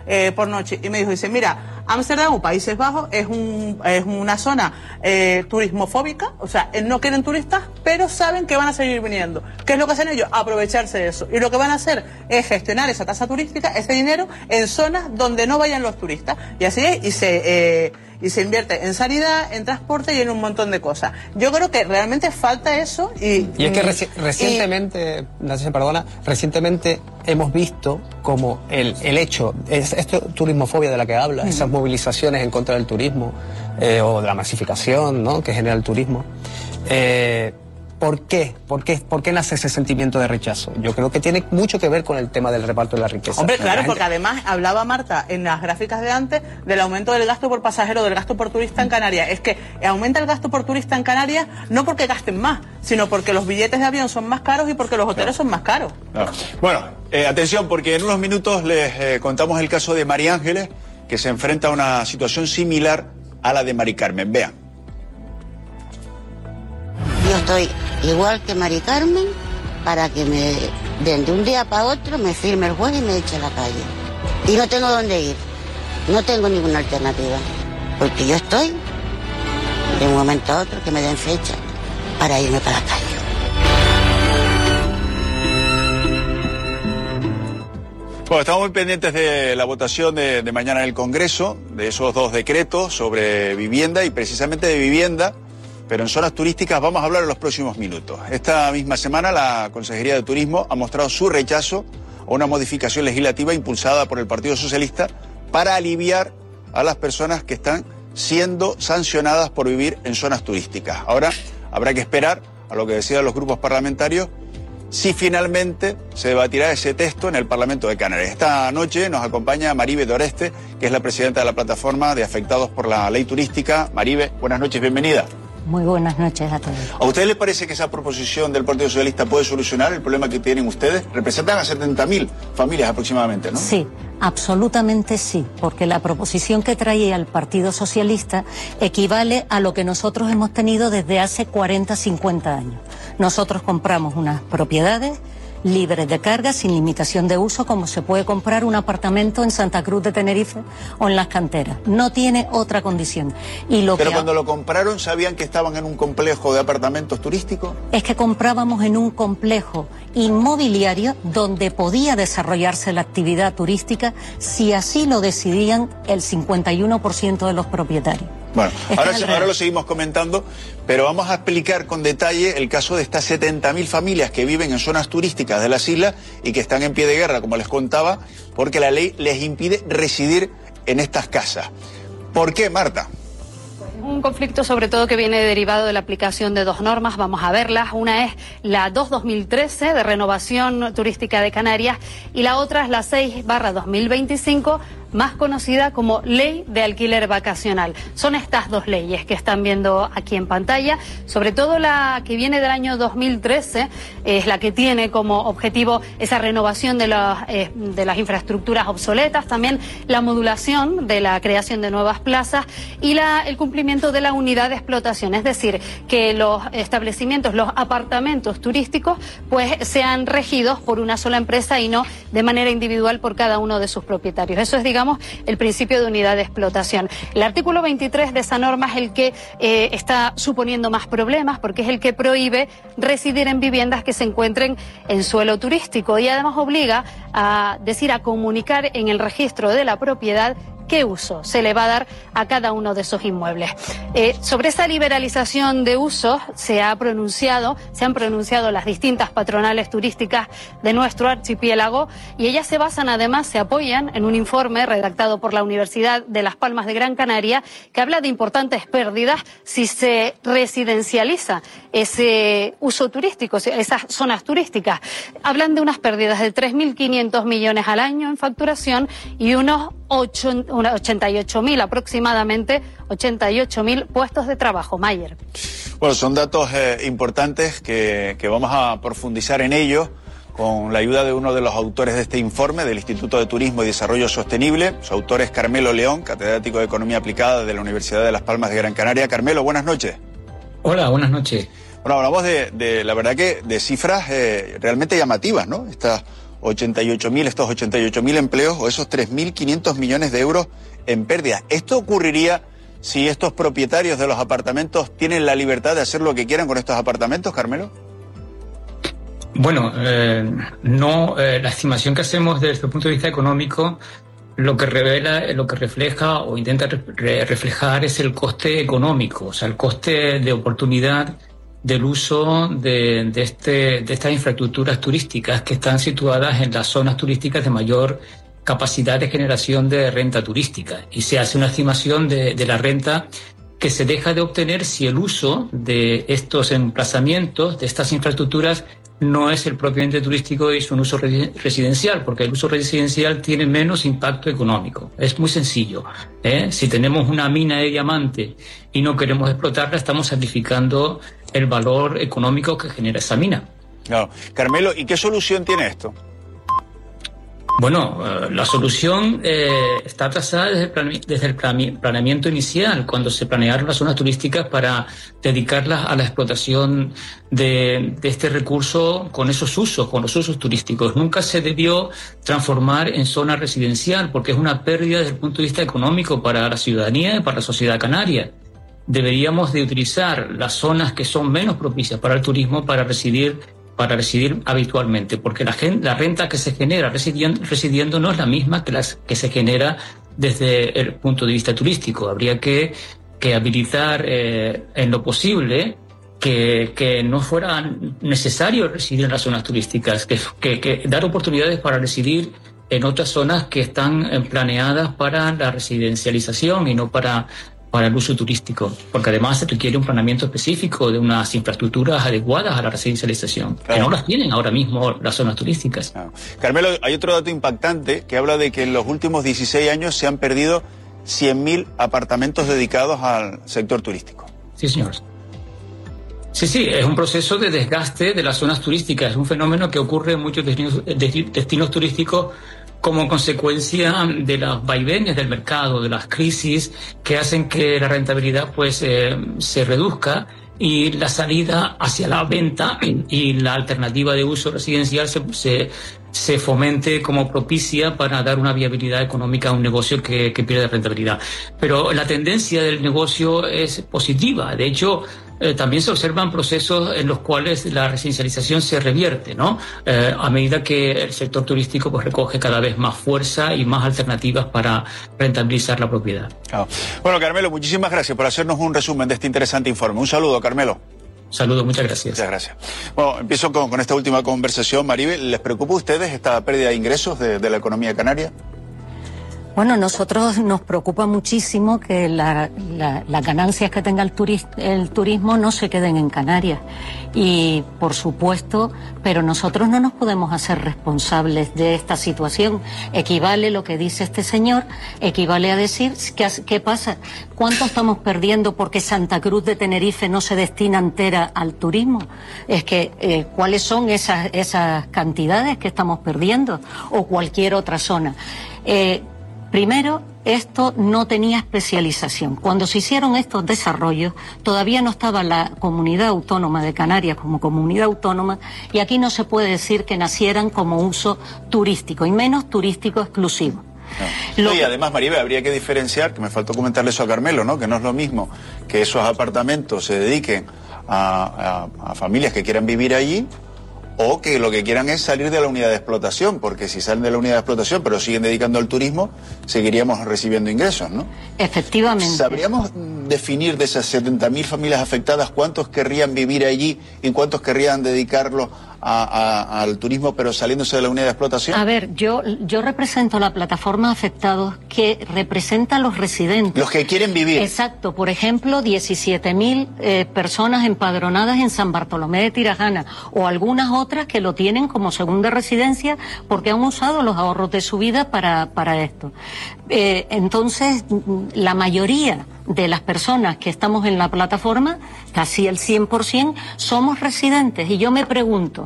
eh, por noche. Y me dijo, dice, mira, Ámsterdam o Países Bajos es, un, es una zona eh, turismofóbica, o sea, no quieren turistas, pero saben que van a seguir viniendo. ¿Qué es lo que hacen ellos? Aprovecharse de eso. Y lo que van a hacer es gestionar esa tasa turística, ese dinero, en zonas donde no vayan los turistas. Y así es, y se... Eh, y se invierte en sanidad, en transporte y en un montón de cosas. Yo creo que realmente falta eso y... Y es que reci recientemente, y... Natasha, perdona, recientemente hemos visto como el, el hecho, es, esto turismofobia de la que habla, uh-huh. esas movilizaciones en contra del turismo, eh, o de la masificación, ¿no?, que genera el turismo, eh, ¿Por qué? ¿Por qué? ¿Por qué nace ese sentimiento de rechazo? Yo creo que tiene mucho que ver con el tema del reparto de la riqueza. Hombre, claro, gente... porque además hablaba Marta en las gráficas de antes del aumento del gasto por pasajero, del gasto por turista en Canarias. Es que aumenta el gasto por turista en Canarias no porque gasten más, sino porque los billetes de avión son más caros y porque los hoteles claro. son más caros. Claro. Bueno, eh, atención, porque en unos minutos les eh, contamos el caso de María Ángeles, que se enfrenta a una situación similar a la de Mari Carmen. Vean. Yo estoy igual que Mari Carmen para que me den de un día para otro, me firme el juez y me eche a la calle. Y no tengo dónde ir, no tengo ninguna alternativa, porque yo estoy de un momento a otro que me den fecha para irme para la calle. Bueno, estamos muy pendientes de la votación de, de mañana en el Congreso, de esos dos decretos sobre vivienda y precisamente de vivienda, pero en zonas turísticas vamos a hablar en los próximos minutos. Esta misma semana la Consejería de Turismo ha mostrado su rechazo a una modificación legislativa impulsada por el Partido Socialista para aliviar a las personas que están siendo sancionadas por vivir en zonas turísticas. Ahora habrá que esperar a lo que decidan los grupos parlamentarios si finalmente se debatirá ese texto en el Parlamento de Canarias. Esta noche nos acompaña Maribe Doreste, que es la presidenta de la plataforma de afectados por la ley turística. Maribe, buenas noches, bienvenida. Muy buenas noches a todos. ¿A ustedes les parece que esa proposición del Partido Socialista puede solucionar el problema que tienen ustedes? Representan a setenta mil familias aproximadamente, ¿no? Sí, absolutamente sí, porque la proposición que traía el Partido Socialista equivale a lo que nosotros hemos tenido desde hace cuarenta, cincuenta años. Nosotros compramos unas propiedades libres de carga, sin limitación de uso, como se puede comprar un apartamento en Santa Cruz de Tenerife o en Las Canteras. No tiene otra condición. Y lo Pero que cuando ha... lo compraron, ¿sabían que estaban en un complejo de apartamentos turísticos? Es que comprábamos en un complejo inmobiliario donde podía desarrollarse la actividad turística si así lo decidían el cincuenta y uno por ciento de los propietarios. Bueno, ahora, ahora lo seguimos comentando, pero vamos a explicar con detalle el caso de estas setenta mil familias que viven en zonas turísticas de las islas y que están en pie de guerra, como les contaba, porque la ley les impide residir en estas casas. ¿Por qué, Marta? Un conflicto sobre todo que viene derivado de la aplicación de dos normas, vamos a verlas. Una es la dos barra dos mil trece de renovación turística de Canarias y la otra es la seis barra dos mil veinticinco, más conocida como Ley de Alquiler Vacacional. Son estas dos leyes que están viendo aquí en pantalla, sobre todo la que viene del año dos mil trece, es la que tiene como objetivo esa renovación de, los, eh, de las infraestructuras obsoletas, también la modulación de la creación de nuevas plazas y la, el cumplimiento de la unidad de explotación, es decir, que los establecimientos, los apartamentos turísticos, pues sean regidos por una sola empresa y no de manera individual por cada uno de sus propietarios. Eso es, digamos, el principio de unidad de explotación. El artículo veintitrés de esa norma es el que eh, está suponiendo más problemas porque es el que prohíbe residir en viviendas que se encuentren en suelo turístico y además obliga a decir, a comunicar en el registro de la propiedad qué uso se le va a dar a cada uno de esos inmuebles. Eh, sobre esa liberalización de usos se ha pronunciado, se han pronunciado las distintas patronales turísticas de nuestro archipiélago y ellas se basan, además, se apoyan en un informe redactado por la Universidad de Las Palmas de Gran Canaria que habla de importantes pérdidas si se residencializa ese uso turístico, esas zonas turísticas. Hablan de unas pérdidas de tres mil quinientos millones al año en facturación y unos ochenta y ocho mil aproximadamente, ochenta y ocho mil puestos de trabajo. Mayer. Bueno, son datos eh, importantes que, que vamos a profundizar en ellos con la ayuda de uno de los autores de este informe del Instituto de Turismo y Desarrollo Sostenible. Su autor es Carmelo León, catedrático de Economía Aplicada de la Universidad de Las Palmas de Gran Canaria. Carmelo, buenas noches. Hola, buenas noches. Bueno, hablamos de, de la verdad que de cifras eh, realmente llamativas, ¿no? Estas ochenta y ocho mil, estos ochenta y ocho mil empleos o esos tres mil quinientos millones de euros en pérdida. ¿Esto ocurriría si estos propietarios de los apartamentos tienen la libertad de hacer lo que quieran con estos apartamentos, Carmelo? Bueno, eh, no, eh, la estimación que hacemos desde el punto de vista económico lo que revela, lo que refleja o intenta re reflejar es el coste económico, o sea, el coste de oportunidad del uso de, de, este, de estas infraestructuras turísticas que están situadas en las zonas turísticas de mayor capacidad de generación de renta turística. Y se hace una estimación de, de la renta que se deja de obtener si el uso de estos emplazamientos, de estas infraestructuras, no es el propiamente turístico y es un uso residencial, porque el uso residencial tiene menos impacto económico. Es muy sencillo, ¿eh? Si tenemos una mina de diamante y no queremos explotarla, estamos sacrificando el valor económico que genera esa mina. Claro. Carmelo, ¿y qué solución tiene esto? Bueno, eh, la solución eh, está trazada desde el, plane desde el planeamiento inicial, cuando se planearon las zonas turísticas para dedicarlas a la explotación de, de este recurso con esos usos, con los usos turísticos. Nunca se debió transformar en zona residencial, porque es una pérdida desde el punto de vista económico para la ciudadanía y para la sociedad canaria. Deberíamos de utilizar las zonas que son menos propicias para el turismo para residir para residir habitualmente, porque la, gen la renta que se genera residiendo, residiendo no es la misma que la que se genera desde el punto de vista turístico. Habría que, que habilitar eh, en lo posible que, que no fuera necesario residir en las zonas turísticas, que, que, que dar oportunidades para residir en otras zonas que están planeadas para la residencialización y no para para el uso turístico, porque además se requiere un planeamiento específico de unas infraestructuras adecuadas a la residencialización, claro, que no las tienen ahora mismo las zonas turísticas. Claro. Carmelo, hay otro dato impactante que habla de que en los últimos dieciséis años se han perdido cien mil apartamentos dedicados al sector turístico. Sí, señor. Sí, sí, es un proceso de desgaste de las zonas turísticas, es un fenómeno que ocurre en muchos destinos, destinos turísticos como consecuencia de los vaivenes del mercado, de las crisis que hacen que la rentabilidad pues eh, se reduzca y la salida hacia la venta y la alternativa de uso residencial se, se, se fomente como propicia para dar una viabilidad económica a un negocio que, que pierde rentabilidad. Pero la tendencia del negocio es positiva. De hecho, Eh, también se observan procesos en los cuales la residencialización se revierte, ¿no? Eh, a medida que el sector turístico pues recoge cada vez más fuerza y más alternativas para rentabilizar la propiedad. Oh. Bueno, Carmelo, muchísimas gracias por hacernos un resumen de este interesante informe. Un saludo, Carmelo. Saludos, muchas gracias. Muchas gracias. Bueno, empiezo con, con esta última conversación. Maribel, ¿les preocupa a ustedes esta pérdida de ingresos de, de la economía canaria? Bueno, nosotros nos preocupa muchísimo que la, la, las ganancias que tenga el, turis, el turismo no se queden en Canarias. Y, por supuesto, pero nosotros no nos podemos hacer responsables de esta situación. Equivale lo que dice este señor, equivale a decir, ¿qué, qué pasa? ¿Cuánto estamos perdiendo porque Santa Cruz de Tenerife no se destina entera al turismo? Es que, eh, ¿cuáles son esas, esas cantidades que estamos perdiendo? O cualquier otra zona. Eh, Primero, esto no tenía especialización. Cuando se hicieron estos desarrollos, todavía no estaba la Comunidad Autónoma de Canarias como comunidad autónoma, y aquí no se puede decir que nacieran como uso turístico, y menos turístico exclusivo. No. No, y además, Maribel, habría que diferenciar, que me faltó comentarle eso a Carmelo, ¿no? Que no es lo mismo que esos apartamentos se dediquen a, a, a familias que quieran vivir allí, o que lo que quieran es salir de la unidad de explotación, porque si salen de la unidad de explotación pero siguen dedicando al turismo, seguiríamos recibiendo ingresos, ¿no? Efectivamente. ¿Sabríamos definir de esas setenta mil familias afectadas cuántos querrían vivir allí y cuántos querrían dedicarlo a, a, al turismo pero saliéndose de la unidad de explotación? A ver, yo, yo represento la plataforma afectados que representa a los residentes. Los que quieren vivir. Exacto. Por ejemplo, diecisiete mil eh, personas empadronadas en San Bartolomé de Tirajana, o algunas otras que lo tienen como segunda residencia porque han usado los ahorros de su vida para, para esto. Eh, entonces, la mayoría de las personas que estamos en la plataforma, casi el cien por ciento, somos residentes. Y yo me pregunto,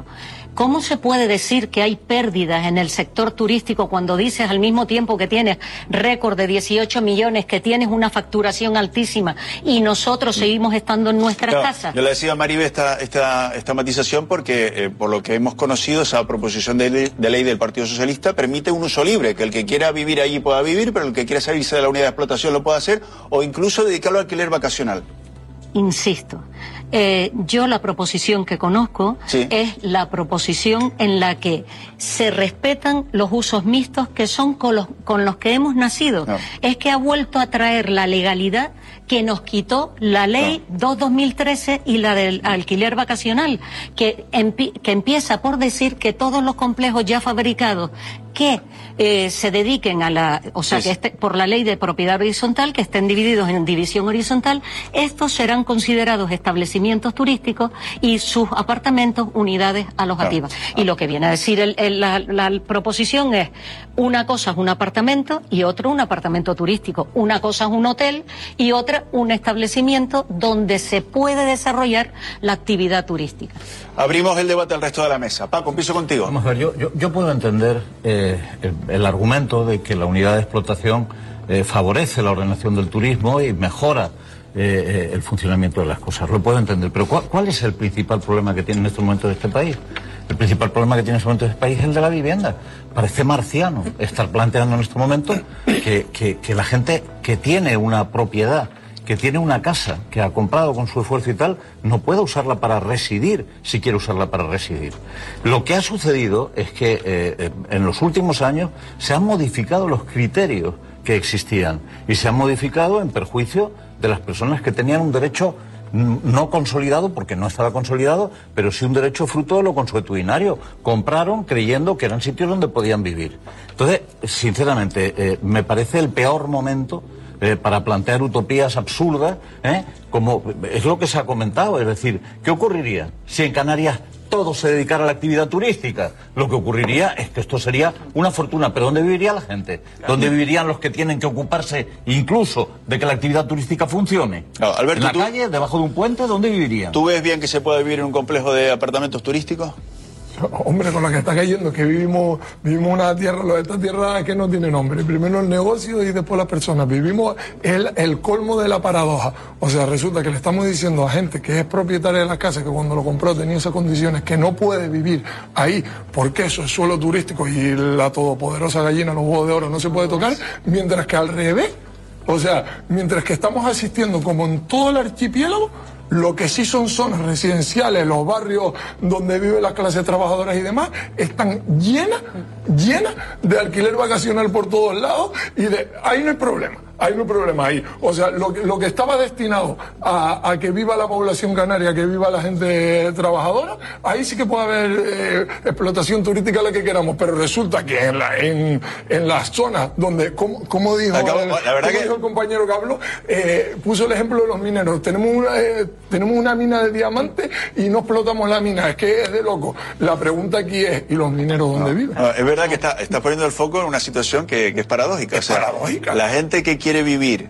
¿Cómo se puede decir que hay pérdidas en el sector turístico cuando dices al mismo tiempo que tienes récord de dieciocho millones, que tienes una facturación altísima y nosotros seguimos estando en nuestras Claro, casas? Yo le decía a Maribel esta, esta, esta matización porque, eh, por lo que hemos conocido, esa proposición de ley, de ley del Partido Socialista permite un uso libre, que el que quiera vivir allí pueda vivir, pero el que quiera salirse de la unidad de explotación lo pueda hacer, o incluso dedicarlo al alquiler vacacional. Insisto, eh, yo la proposición que conozco Sí. es la proposición en la que se respetan los usos mixtos que son con los, con los que hemos nacido. No. Es que ha vuelto a traer la legalidad que nos quitó la ley No. dos dos mil trece y la del alquiler vacacional, que, empi- que empieza por decir que todos los complejos ya fabricados que eh, se dediquen a la, o sea, Sí. que este, por la ley de propiedad horizontal, que estén divididos en división horizontal, estos serán considerados establecimientos turísticos y sus apartamentos unidades alojativas. Y lo que viene a decir el, el- la, la proposición es, una cosa es un apartamento y otro un apartamento turístico, una cosa es un hotel y otra un establecimiento donde se puede desarrollar la actividad turística. Abrimos el debate al resto de la mesa. Paco, empiezo contigo. Vamos a ver, yo, yo, yo puedo entender eh, el, el argumento de que la unidad de explotación eh, favorece la ordenación del turismo y mejora eh, eh, el funcionamiento de las cosas. Lo puedo entender, pero ¿cuál, ¿cuál es el principal problema que tiene en estos momentos este país? El principal problema que tiene en estos momentos este país es el de la vivienda. Parece marciano estar planteando en estos momentos que, que, que la gente que tiene una propiedad, que tiene una casa, que ha comprado con su esfuerzo y tal, no puede usarla para residir, si quiere usarla para residir. Lo que ha sucedido es que eh, eh, en los últimos años se han modificado los criterios que existían y se han modificado en perjuicio de las personas que tenían un derecho no consolidado, porque no estaba consolidado, pero sí un derecho fruto de lo consuetudinario. Compraron creyendo que eran sitios donde podían vivir. Entonces, sinceramente, eh, me parece el peor momento Eh, para plantear utopías absurdas, ¿eh? Como es lo que se ha comentado, es decir, ¿qué ocurriría si en Canarias todo se dedicara a la actividad turística? Lo que ocurriría es que esto sería una fortuna, pero ¿dónde viviría la gente? ¿Dónde vivirían los que tienen que ocuparse incluso de que la actividad turística funcione? No, Alberto, ¿en la tú- calle, debajo de un puente? ¿Dónde vivirían? ¿Tú ves bien que se puede vivir en un complejo de apartamentos turísticos? Hombre, con la que está cayendo, que vivimos vivimos una tierra, lo de esta tierra que no tiene nombre. Primero el negocio y después las personas. Vivimos el, el colmo de la paradoja. O sea, resulta que le estamos diciendo a gente que es propietaria de la casa, que cuando lo compró tenía esas condiciones, que no puede vivir ahí porque eso es suelo turístico y la todopoderosa gallina, los huevos de oro, no se puede tocar, mientras que al revés. O sea, mientras que estamos asistiendo, como en todo el archipiélago, lo que sí son zonas residenciales, los barrios donde viven las clases trabajadoras y demás, están llenas, llenas de alquiler vacacional por todos lados y de ahí no hay problema. Hay un problema ahí. O sea, lo, que- lo que estaba destinado a, a que viva la población canaria, que viva la gente trabajadora, ahí sí que puede haber eh, explotación turística la que queramos, pero resulta que en, la, en, en las zonas donde, como, como dijo, Acabo- el, la verdad como que- dijo el compañero que habló, eh, puso el ejemplo de los mineros. Tenemos una, eh, tenemos una mina de diamante y no explotamos la mina. Es que es de loco. La pregunta aquí es, ¿y los mineros dónde viven? No, es verdad que está, está poniendo el foco en una situación que, que es paradójica. Es paradójica. La gente que quiere vivir,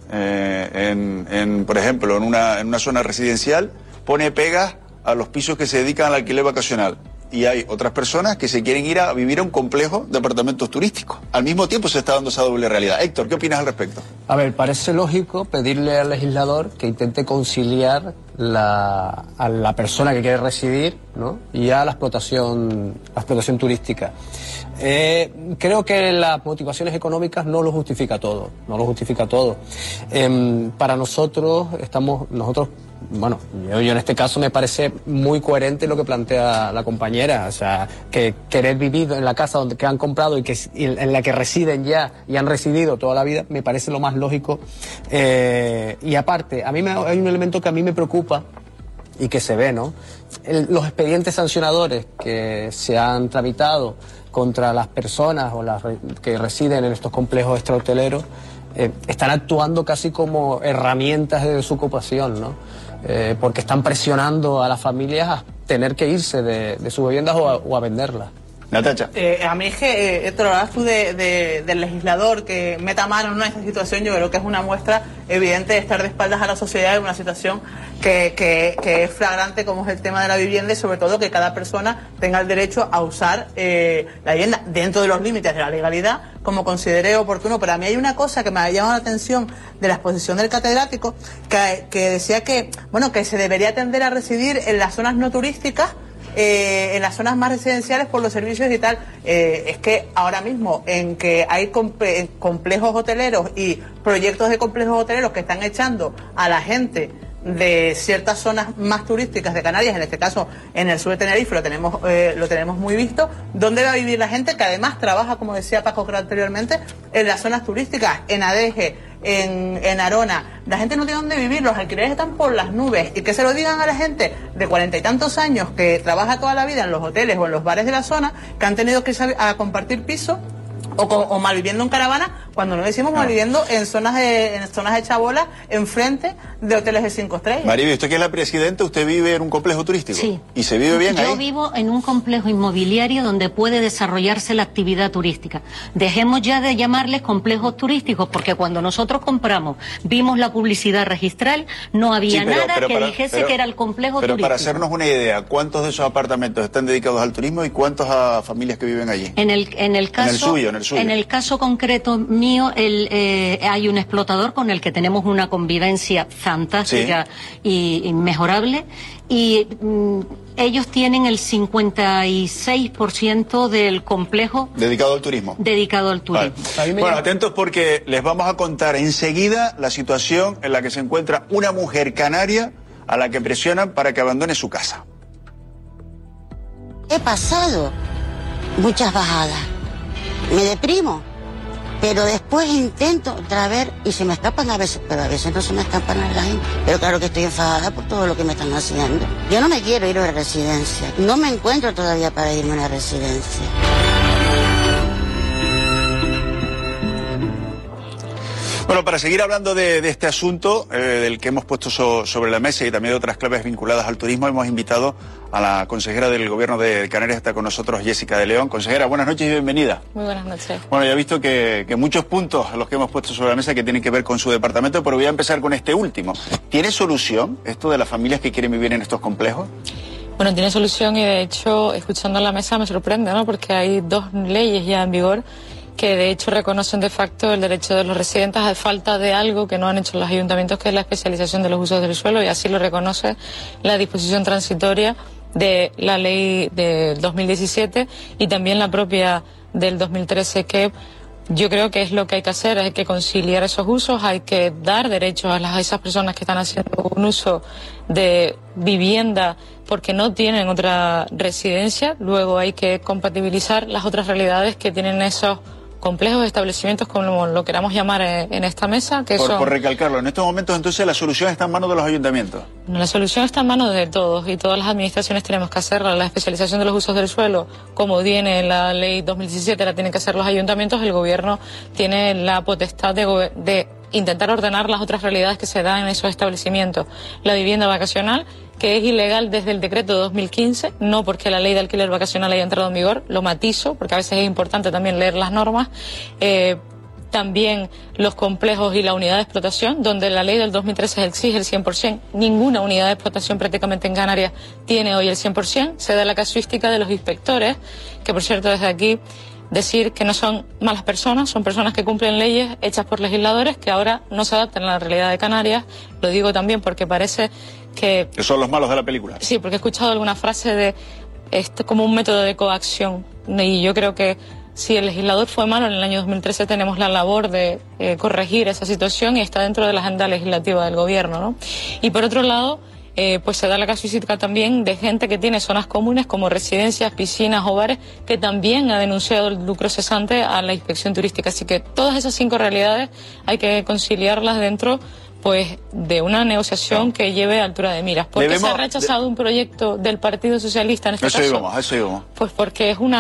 eh, en, en, por ejemplo, en una, en una zona residencial, pone pegas a los pisos que se dedican al alquiler vacacional. Y hay otras personas que se quieren ir a vivir a un complejo de apartamentos turísticos. Al mismo tiempo se está dando esa doble realidad. Héctor, ¿qué opinas al respecto? A ver, parece lógico pedirle al legislador que intente conciliar la, a la persona que quiere residir, ¿no?, y a la explotación, la explotación turística. Eh, creo que las motivaciones económicas no lo justifica todo, no lo justifica todo. Em, para nosotros estamos, nosotros, bueno, yo, yo en este caso me parece muy coherente lo que plantea la compañera, o sea, que querer vivir en la casa donde que han comprado y que y en la que residen ya y han residido toda la vida, me parece lo más lógico. Eh, y aparte, a mí me, hay un elemento que a mí me preocupa y que se ve, ¿no? El- los expedientes sancionadores que se han tramitado contra las personas o las re- que residen en estos complejos extrahoteleros eh, están actuando casi como herramientas de desocupación, ¿no? Eh, porque están presionando a las familias a tener que irse de, de sus viviendas o a, o a venderlas. Natacha. Eh, a mí es que, eh, te lo hablas tú de, de, del legislador que meta mano en esta situación, yo creo que es una muestra evidente de estar de espaldas a la sociedad en una situación que, que, que es flagrante como es el tema de la vivienda y sobre todo que cada persona tenga el derecho a usar eh, la vivienda dentro de los límites de la legalidad como considere oportuno. Pero a mí hay una cosa que me ha llamado la atención de la exposición del catedrático que, que decía que, bueno, que se debería tender a residir en las zonas no turísticas, Eh, en las zonas más residenciales por los servicios y tal. Eh, es que ahora mismo en que hay comple complejos hoteleros y proyectos de complejos hoteleros que están echando a la gente de ciertas zonas más turísticas de Canarias, en este caso en el sur de Tenerife lo tenemos eh, lo tenemos muy visto, ¿dónde va a vivir la gente que además trabaja, como decía Paco anteriormente, en las zonas turísticas, en Adeje, en, en Arona? La gente no tiene dónde vivir, los alquileres están por las nubes, y que se lo digan a la gente de cuarenta y tantos años que trabaja toda la vida en los hoteles o en los bares de la zona, que han tenido que ir a compartir piso o, con, o malviviendo en caravana, cuando no decimos no. malviviendo en zonas de en zonas de chabola, enfrente de hoteles de cinco estrellas. Maribel, usted que es la presidenta, ¿usted vive en un complejo turístico? Sí. ¿Y se vive bien Yo ahí? Yo vivo en un complejo inmobiliario donde puede desarrollarse la actividad turística. Dejemos ya de llamarles complejos turísticos, porque cuando nosotros compramos, vimos la publicidad registral, no había sí, pero, nada pero que para, dijese pero, que era el complejo pero turístico. Pero para hacernos una idea, ¿cuántos de esos apartamentos están dedicados al turismo y cuántos a familias que viven allí? En el, en el caso, en el suyo, en el suyo. En el caso concreto mío, el, eh, hay un explotador con el que tenemos una convivencia fantástica sí. y inmejorable, y mm, ellos tienen el cincuenta y seis por ciento del complejo dedicado al turismo. Dedicado al turismo. Vale. Bueno, atentos porque les vamos a contar enseguida la situación en la que se encuentra una mujer canaria a la que presionan para que abandone su casa. He pasado muchas bajadas, me deprimo, pero después intento otra vez y se me escapan a veces, pero a veces no se me escapan a la gente. Pero claro que estoy enfadada por todo lo que me están haciendo. Yo no me quiero ir a una residencia, no me encuentro todavía para irme a una residencia. Bueno, para seguir hablando de, de este asunto, eh, del que hemos puesto so, sobre la mesa y también de otras claves vinculadas al turismo, hemos invitado a la consejera del Gobierno de Canarias, está con nosotros Jessica de León. Consejera, buenas noches y bienvenida. Muy buenas noches. Bueno, ya he visto que, que muchos puntos a los que hemos puesto sobre la mesa que tienen que ver con su departamento, pero voy a empezar con este último. ¿Tiene solución esto de las familias que quieren vivir en estos complejos? Bueno, tiene solución y de hecho, escuchando la mesa me sorprende, ¿no? Porque hay dos leyes ya en vigor que de hecho reconocen de facto el derecho de los residentes a falta de algo que no han hecho los ayuntamientos, que es la especialización de los usos del suelo, y así lo reconoce la disposición transitoria de la ley del dos mil diecisiete y también la propia del dos mil trece, que yo creo que es lo que hay que hacer, hay que conciliar esos usos, hay que dar derechos a, las, a esas personas que están haciendo un uso de vivienda porque no tienen otra residencia, luego hay que compatibilizar las otras realidades que tienen esos complejos establecimientos, como lo queramos llamar en esta mesa, que por, son... por recalcarlo, en estos momentos entonces la solución está en manos de los ayuntamientos. La solución está en manos de todos y todas las administraciones tenemos que hacerla. La especialización de los usos del suelo, como viene en la ley dos mil diecisiete, la tienen que hacer los ayuntamientos. El gobierno tiene la potestad de, de intentar ordenar las otras realidades que se dan en esos establecimientos. La vivienda vacacional, que es ilegal desde el decreto de dos mil quince, no porque la ley de alquiler vacacional haya entrado en vigor, lo matizo, porque a veces es importante también leer las normas. Eh, también los complejos y la unidad de explotación, donde la ley del dos mil trece exige el cien por ciento. Ninguna unidad de explotación prácticamente en Canarias tiene hoy el cien por ciento. Se da la casuística de los inspectores, que por cierto desde aquí decir que no son malas personas, son personas que cumplen leyes hechas por legisladores que ahora no se adaptan a la realidad de Canarias. Lo digo también porque parece que... Que son los malos de la película. Sí, porque he escuchado alguna frase de esto como un método de coacción, y yo creo que si el legislador fue malo en el año dos mil trece, tenemos la labor de eh, corregir esa situación y está dentro de la agenda legislativa del gobierno, ¿no? Y por otro lado, Eh, pues se da la casuística también de gente que tiene zonas comunes como residencias, piscinas o bares, que también ha denunciado el lucro cesante a la inspección turística. Así que todas esas cinco realidades hay que conciliarlas dentro pues de una negociación que lleve a altura de miras. ¿Por qué se ha rechazado de... un proyecto del Partido Socialista en este eso caso? Íbamos, eso íbamos. Pues porque es una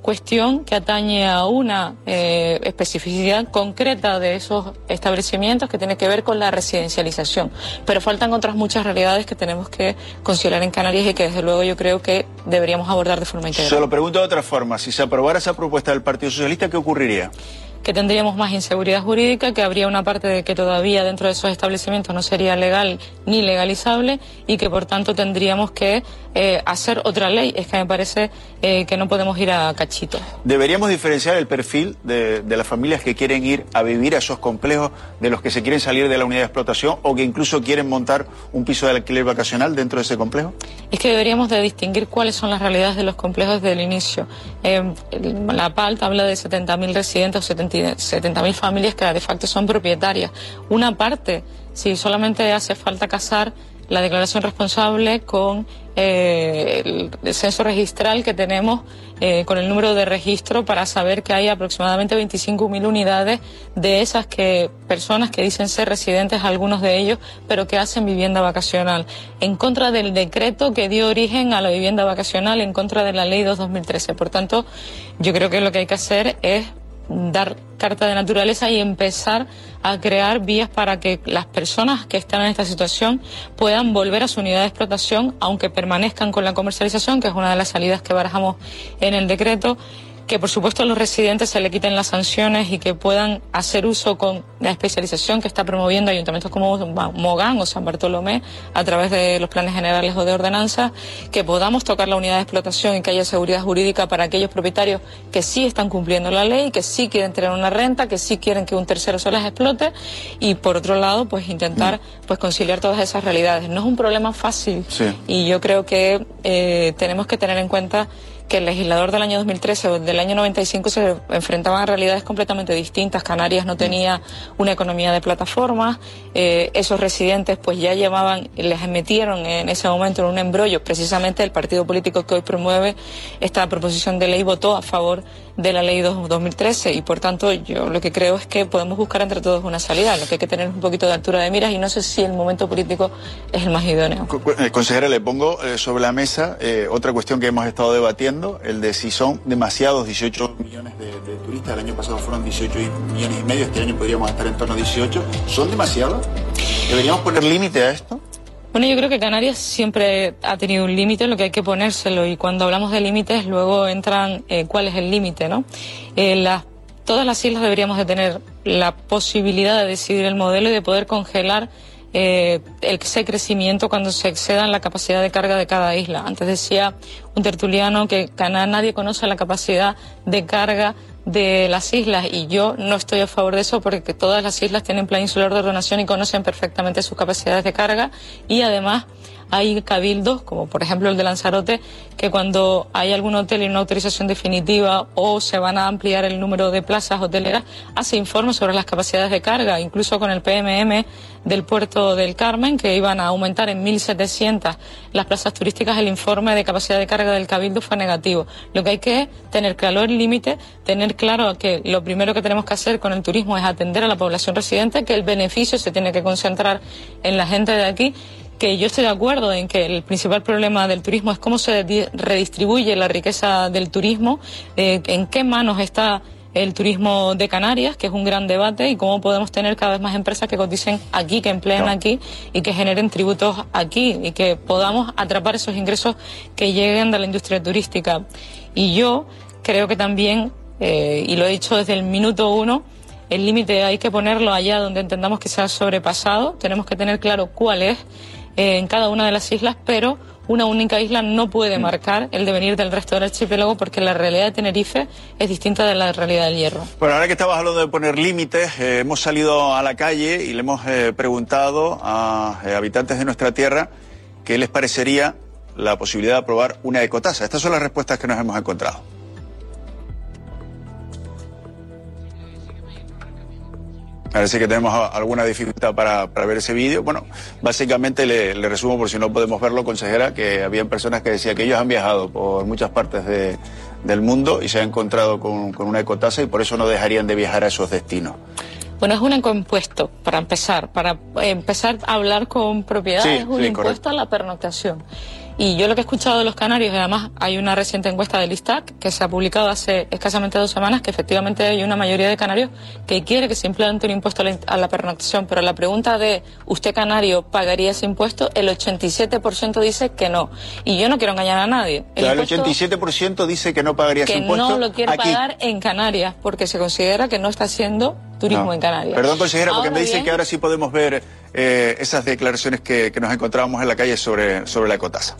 cuestión que atañe a una eh, especificidad concreta de esos establecimientos que tiene que ver con la residencialización. Pero faltan otras muchas realidades que tenemos que considerar en Canarias y que desde luego yo creo que deberíamos abordar de forma integral. Se lo pregunto de otra forma, si se aprobara esa propuesta del Partido Socialista, ¿qué ocurriría? Que tendríamos más inseguridad jurídica, que habría una parte de que todavía dentro de esos establecimientos no sería legal ni legalizable y que por tanto tendríamos que eh, hacer otra ley. Es que me parece eh, que no podemos ir a cachito. ¿Deberíamos diferenciar el perfil de, de las familias que quieren ir a vivir a esos complejos de los que se quieren salir de la unidad de explotación o que incluso quieren montar un piso de alquiler vacacional dentro de ese complejo? Es que deberíamos de distinguir cuáles son las realidades de los complejos desde el inicio. Eh, la P A L habla de setenta mil residentes o setenta mil familias que de facto son propietarias. Una parte, si solamente hace falta casar la declaración responsable con eh, el, el censo registral que tenemos eh, con el número de registro para saber que hay aproximadamente veinticinco mil unidades de esas que personas que dicen ser residentes, algunos de ellos, pero que hacen vivienda vacacional. En contra del decreto que dio origen a la vivienda vacacional, en contra de la ley dos dos mil trece. Por tanto, yo creo que lo que hay que hacer es dar carta de naturaleza y empezar a crear vías para que las personas que están en esta situación puedan volver a su unidad de explotación, aunque permanezcan con la comercialización, que es una de las salidas que barajamos en el decreto, que por supuesto a los residentes se le quiten las sanciones y que puedan hacer uso con la especialización que está promoviendo ayuntamientos como Mogán o San Bartolomé a través de los planes generales o de ordenanza, que podamos tocar la unidad de explotación y que haya seguridad jurídica para aquellos propietarios que sí están cumpliendo la ley, que sí quieren tener una renta, que sí quieren que un tercero se las explote y por otro lado pues intentar pues conciliar todas esas realidades. No es un problema fácil sí. Y yo creo que eh, tenemos que tener en cuenta que el legislador del año dos mil trece o del año noventa y cinco se enfrentaban a realidades completamente distintas. Canarias no tenía una economía de plataformas, eh, esos residentes pues ya llevaban, les metieron en ese momento en un embrollo. Precisamente el partido político que hoy promueve esta proposición de ley votó a favor de la ley dos mil trece y por tanto yo lo que creo es que podemos buscar entre todos una salida. Lo que hay que tener es un poquito de altura de miras y no sé si el momento político es el más idóneo. Consejera, le pongo eh, sobre la mesa eh, otra cuestión que hemos estado debatiendo, el de si son demasiados dieciocho millones de, de turistas. El año pasado fueron dieciocho millones y medio, este año podríamos estar en torno a dieciocho. ¿Son demasiados? ¿Deberíamos poner límite a esto? Bueno, yo creo que Canarias siempre ha tenido un límite, lo que hay que ponérselo, y cuando hablamos de límites luego entran eh, cuál es el límite, ¿no? Eh, las, todas las islas deberíamos de tener la posibilidad de decidir el modelo y de poder congelar eh, ese crecimiento cuando se exceda la capacidad de carga de cada isla. Antes decía un tertuliano que nadie conoce la capacidad de carga de las islas y yo no estoy a favor de eso porque todas las islas tienen plan insular de ordenación y conocen perfectamente sus capacidades de carga y además hay cabildos, como por ejemplo el de Lanzarote, que cuando hay algún hotel y una autorización definitiva o se van a ampliar el número de plazas hoteleras, hace informes sobre las capacidades de carga, incluso con el P M M del puerto del Carmen, que iban a aumentar en mil setecientas las plazas turísticas, el informe de capacidad de carga del cabildo fue negativo. Lo que hay que tener claro el límite, tener claro que lo primero que tenemos que hacer con el turismo es atender a la población residente, que el beneficio se tiene que concentrar en la gente de aquí, que yo estoy de acuerdo en que el principal problema del turismo es cómo se redistribuye la riqueza del turismo, eh, en qué manos está el turismo de Canarias, que es un gran debate, y cómo podemos tener cada vez más empresas que coticen aquí, que empleen aquí y que generen tributos aquí y que podamos atrapar esos ingresos que lleguen de la industria turística. Y yo creo que también, eh, y lo he dicho desde el minuto uno, el límite hay que ponerlo allá donde entendamos que se ha sobrepasado. Tenemos que tener claro cuál es eh, en cada una de las islas, pero una única isla no puede marcar el devenir del resto del archipiélago porque la realidad de Tenerife es distinta de la realidad del Hierro. Bueno, ahora que estabas hablando de poner límites, eh, hemos salido a la calle y le hemos eh, preguntado a eh, habitantes de nuestra tierra qué les parecería la posibilidad de aprobar una ecotasa. Estas son las respuestas que nos hemos encontrado. Parece que tenemos alguna dificultad para, para ver ese vídeo. Bueno, básicamente le, le resumo por si no podemos verlo, consejera, que habían personas que decían que ellos han viajado por muchas partes de, del mundo y se han encontrado con, con una ecotasa y por eso no dejarían de viajar a esos destinos. Bueno, es un ecoimpuesto, para empezar, para empezar a hablar con propiedad, sí, es un sí, impuesto correcto. A la pernoctación. Y yo lo que he escuchado de los canarios, y además hay una reciente encuesta del ISTAC que se ha publicado hace escasamente dos semanas, que efectivamente hay una mayoría de canarios que quiere que se implante un impuesto a la, a la pernoctación, pero la pregunta de ¿usted canario pagaría ese impuesto? El ochenta y siete por ciento dice que no. Y yo no quiero engañar a nadie. El, el ochenta y siete por ciento dice que no pagaría ese impuesto. Que no lo quiere aquí. pagar en Canarias, porque se considera que no está haciendo turismo no. en Canarias. Perdón, consejera, porque ahora me dicen bien, que ahora sí podemos ver eh, esas declaraciones que, que nos encontrábamos en la calle sobre, sobre la ecotasa.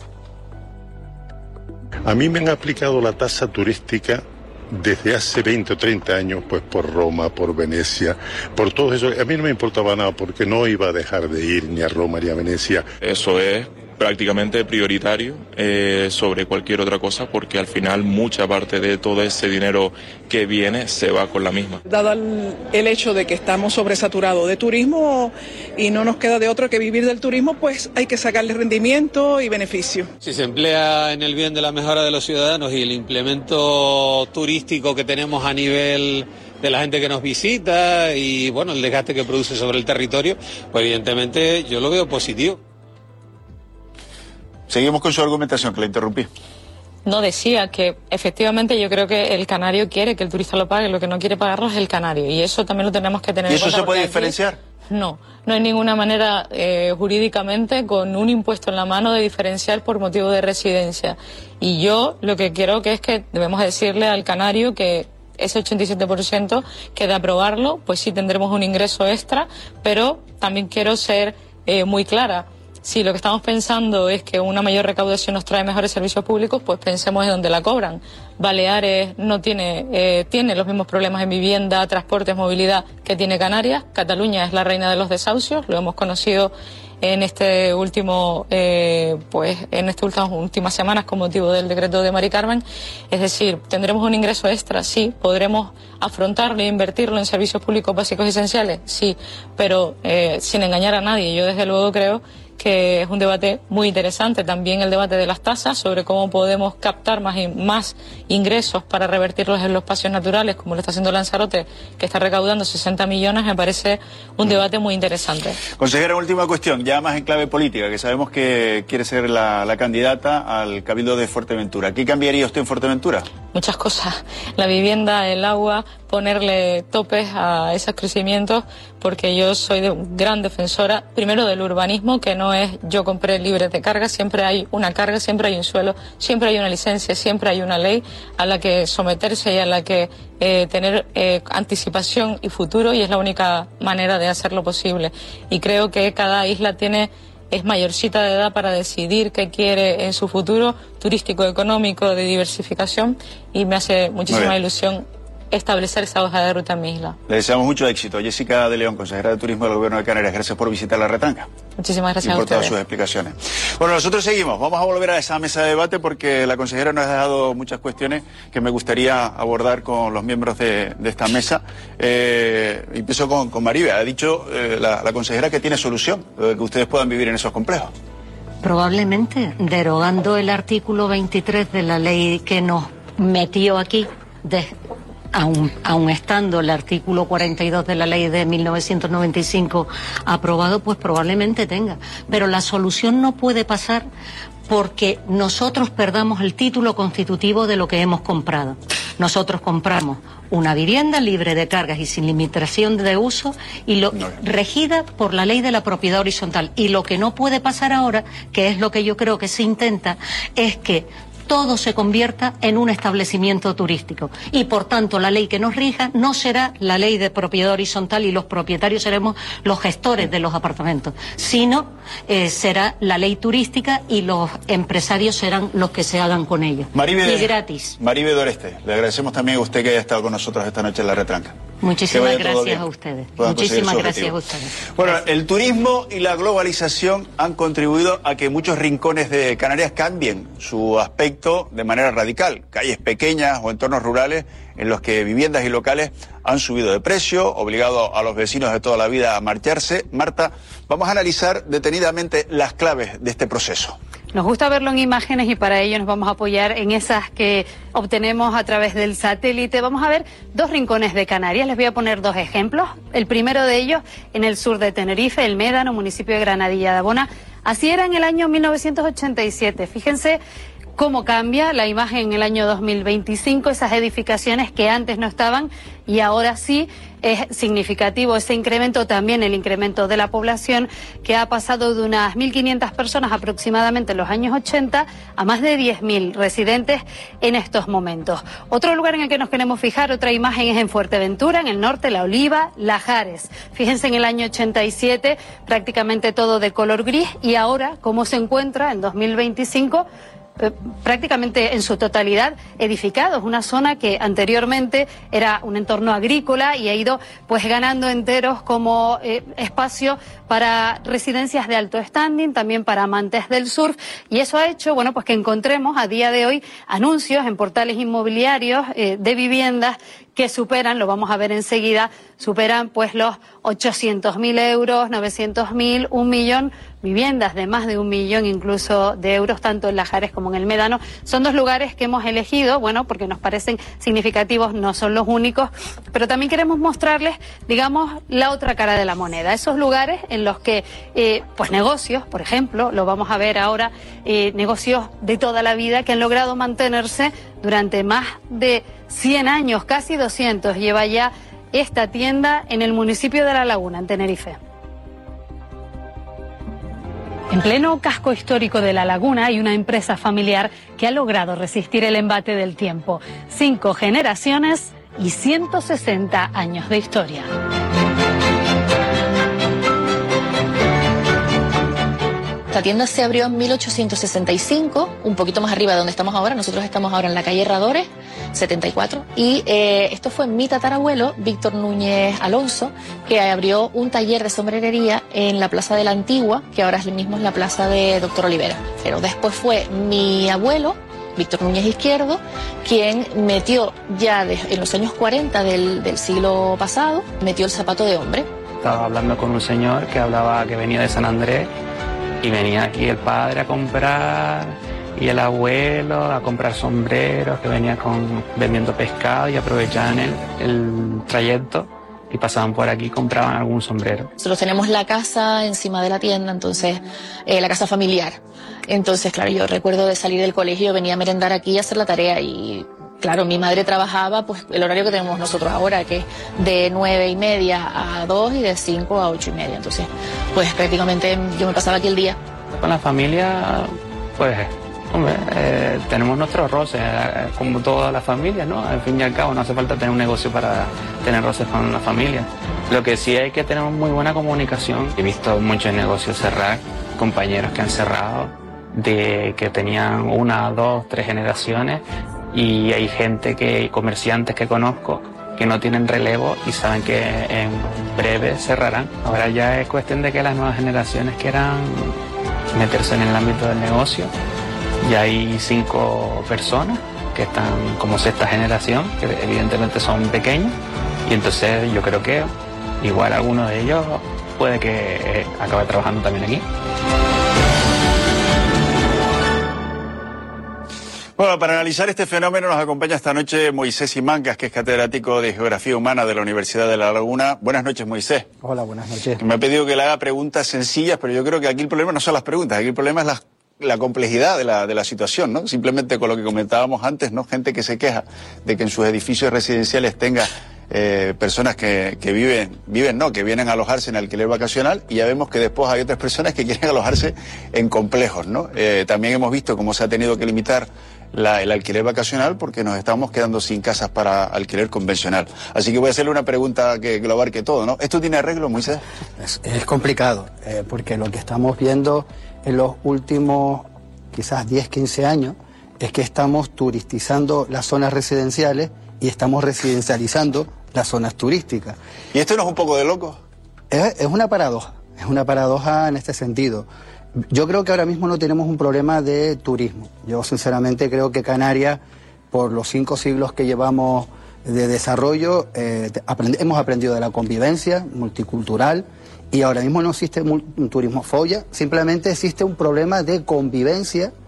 A mí me han aplicado la tasa turística desde hace veinte o treinta años, pues por Roma, por Venecia, por todo eso. A mí no me importaba nada porque no iba a dejar de ir ni a Roma ni a Venecia. Eso es prácticamente prioritario eh, sobre cualquier otra cosa, porque al final mucha parte de todo ese dinero que viene se va con la misma. Dado el, el hecho de que estamos sobresaturados de turismo y no nos queda de otro que vivir del turismo, pues hay que sacarle rendimiento y beneficio. Si se emplea en el bien de la mejora de los ciudadanos y el implemento turístico que tenemos a nivel de la gente que nos visita y bueno, el desgaste que produce sobre el territorio, pues evidentemente yo lo veo positivo. Seguimos con su argumentación, que la interrumpí. No, decía que efectivamente yo creo que el canario quiere que el turista lo pague, lo que no quiere pagarlo es el canario, y eso también lo tenemos que tener en cuenta. ¿Y eso se puede aquí, diferenciar? No, no hay ninguna manera eh, jurídicamente con un impuesto en la mano de diferenciar por motivo de residencia. Y yo lo que quiero que es que debemos decirle al canario que ese ochenta y siete por ciento que de aprobarlo, pues sí tendremos un ingreso extra, pero también quiero ser eh, muy clara. Si lo que estamos pensando es que una mayor recaudación nos trae mejores servicios públicos, pues pensemos en dónde la cobran. Baleares no tiene, eh, tiene los mismos problemas en vivienda, transportes, movilidad que tiene Canarias. Cataluña es la reina de los desahucios, lo hemos conocido en este último, eh, pues en estas últimas, últimas semanas con motivo del decreto de Mari Carmen. Es decir, tendremos un ingreso extra, sí, podremos afrontarlo e invertirlo en servicios públicos básicos y esenciales, sí, pero eh, sin engañar a nadie. Yo desde luego creo que es un debate muy interesante, también el debate de las tasas, sobre cómo podemos captar más, y más ingresos para revertirlos en los espacios naturales, como lo está haciendo Lanzarote, que está recaudando sesenta millones, me parece un debate muy interesante. Consejera, última cuestión, ya más en clave política, que sabemos que quiere ser la, la candidata al Cabildo de Fuerteventura. ¿Qué cambiaría usted en Fuerteventura? Muchas cosas. La vivienda, el agua, ponerle topes a esos crecimientos, porque yo soy de, gran defensora, primero del urbanismo, que no es yo compré libre de carga, siempre hay una carga, siempre hay un suelo, siempre hay una licencia, siempre hay una ley a la que someterse y a la que eh, tener eh, anticipación y futuro, y es la única manera de hacerlo posible. Y creo que cada isla tiene es mayorcita de edad para decidir qué quiere en su futuro turístico, económico, de diversificación, y me hace muchísima ilusión establecer esa hoja de ruta en mi isla. Le deseamos mucho éxito. Jessica de León, consejera de Turismo del Gobierno de Canarias, gracias por visitar La Retanga. Muchísimas gracias y por a ustedes. todas sus explicaciones. Bueno, nosotros seguimos. Vamos a volver a esa mesa de debate porque la consejera nos ha dejado muchas cuestiones que me gustaría abordar con los miembros de, de esta mesa. Eh, empiezo con, con Maribe. Ha dicho eh, la, la consejera que tiene solución, de que ustedes puedan vivir en esos complejos. Probablemente, derogando el artículo veintitrés de la ley que nos metió aquí, de, aun, aun estando el artículo cuarenta y dos de la ley de mil novecientos noventa y cinco aprobado, pues probablemente tenga. Pero la solución no puede pasar porque nosotros perdamos el título constitutivo de lo que hemos comprado. Nosotros compramos una vivienda libre de cargas y sin limitación de uso y lo, regida por la ley de la propiedad horizontal. Y lo que no puede pasar ahora, que es lo que yo creo que se intenta, es que todo se convierta en un establecimiento turístico. Y por tanto la ley que nos rija no será la ley de propiedad horizontal y los propietarios seremos los gestores de los apartamentos, sino eh, será la ley turística y los empresarios serán los que se hagan con ellos. Maribe, y gratis. Maribe Doreste, le agradecemos también a usted que haya estado con nosotros esta noche en La Retranca. Muchísimas gracias a ustedes. Muchísimas gracias a ustedes. Bueno, el turismo y la globalización han contribuido a que muchos rincones de Canarias cambien su aspecto de manera radical. Calles pequeñas o entornos rurales en los que viviendas y locales han subido de precio, obligado a los vecinos de toda la vida a marcharse. Marta, vamos a analizar detenidamente las claves de este proceso. Nos gusta verlo en imágenes y para ello nos vamos a apoyar en esas que obtenemos a través del satélite. Vamos a ver dos rincones de Canarias. Les voy a poner dos ejemplos. El primero de ellos en el sur de Tenerife, el Médano, municipio de Granadilla de Abona. Así era en el año mil novecientos ochenta y siete. Fíjense cómo cambia la imagen en el año dos mil veinticinco, esas edificaciones que antes no estaban y ahora sí. Es significativo ese incremento, también el incremento de la población, que ha pasado de unas mil quinientas personas aproximadamente en los años ochenta a más de diez mil residentes en estos momentos. Otro lugar en el que nos queremos fijar, otra imagen, es en Fuerteventura, en el norte, La Oliva, Lajares. Fíjense, en el año ochenta y siete prácticamente todo de color gris, y ahora cómo se encuentra en dos mil veinticinco, Eh, prácticamente en su totalidad edificados, una zona que anteriormente era un entorno agrícola y ha ido pues ganando enteros como eh, espacio para residencias de alto standing, también para amantes del surf, y eso ha hecho, bueno, pues que encontremos a día de hoy anuncios en portales inmobiliarios eh, de viviendas que superan, lo vamos a ver enseguida, superan pues los ochocientos mil euros, novecientos mil, un millón, viviendas de más de un millón incluso de euros, tanto en Lajares como en el Médano. Son dos lugares que hemos elegido, bueno, porque nos parecen significativos, no son los únicos, pero también queremos mostrarles, digamos, la otra cara de la moneda, esos lugares en los que, eh, pues negocios, por ejemplo, lo vamos a ver ahora, eh, negocios de toda la vida que han logrado mantenerse durante más de cien años, casi doscientos, lleva ya esta tienda en el municipio de La Laguna, en Tenerife. En pleno casco histórico de La Laguna hay una empresa familiar que ha logrado resistir el embate del tiempo. Cinco generaciones y ciento sesenta años de historia. Esta tienda se abrió en mil ochocientos sesenta y cinco, un poquito más arriba de donde estamos ahora. Nosotros estamos ahora en la calle Herradores, setenta y cuatro. Y eh, esto fue mi tatarabuelo, Víctor Núñez Alonso, que abrió un taller de sombrerería en la Plaza de la Antigua, que ahora es mismo es la Plaza de Doctor Olivera. Pero después fue mi abuelo, Víctor Núñez Izquierdo, quien metió ya de, en los años cuarenta del, del siglo pasado, metió el zapato de hombre. Estaba hablando con un señor que hablaba que venía de San Andrés, y venía aquí el padre a comprar y el abuelo a comprar sombreros, que venía con, vendiendo pescado, y aprovechaban el, el trayecto y pasaban por aquí y compraban algún sombrero. Nosotros tenemos la casa encima de la tienda, entonces eh, la casa familiar. Entonces, claro, yo recuerdo de salir del colegio, venía a merendar aquí y hacer la tarea, y claro, mi madre trabajaba pues el horario que tenemos nosotros ahora, que es de nueve y media a dos y de cinco a ocho y media. Entonces, pues prácticamente yo me pasaba aquí el día. Con la familia, pues, hombre, eh, tenemos nuestros roces, eh, como toda la familia, ¿no? Al fin y al cabo, no hace falta tener un negocio para tener roces con la familia. Lo que sí hay que tener muy buena comunicación. He visto muchos negocios cerrar, compañeros que han cerrado, de que tenían una, dos, tres generaciones, y hay gente que, comerciantes que conozco, que no tienen relevo y saben que en breve cerrarán. Ahora ya es cuestión de que las nuevas generaciones quieran meterse en el ámbito del negocio. Ya hay cinco personas que están como sexta generación, que evidentemente son pequeños, y entonces yo creo que igual alguno de ellos puede que acabe trabajando también aquí. Bueno, para analizar este fenómeno nos acompaña esta noche Moisés Simancas, que es catedrático de Geografía Humana de la Universidad de La Laguna. Buenas noches, Moisés. Hola, buenas noches. Me ha pedido que le haga preguntas sencillas, pero yo creo que aquí el problema no son las preguntas, aquí el problema es la, la complejidad de la, de la situación, ¿no? Simplemente con lo que comentábamos antes, ¿no? Gente que se queja de que en sus edificios residenciales tenga eh, personas que, que viven, viven, no, que vienen a alojarse en alquiler vacacional, y ya vemos que después hay otras personas que quieren alojarse en complejos, ¿no? Eh, también hemos visto cómo se ha tenido que limitar La, el alquiler vacacional porque nos estamos quedando sin casas para alquiler convencional. Así que voy a hacerle una pregunta que, que lo abarque todo, ¿no? ¿Esto tiene arreglo, Moisés? Es, es complicado, eh, porque lo que estamos viendo en los últimos quizás diez, quince años es que estamos turistizando las zonas residenciales y estamos residencializando las zonas turísticas. ¿Y esto no es un poco de loco? Es, es una paradoja, es una paradoja en este sentido. Yo creo que ahora mismo no tenemos un problema de turismo. Yo sinceramente creo que Canarias, por los cinco siglos que llevamos de desarrollo, eh, aprend hemos aprendido de la convivencia multicultural, y ahora mismo no existe un turismo folla, simplemente existe un problema de convivencia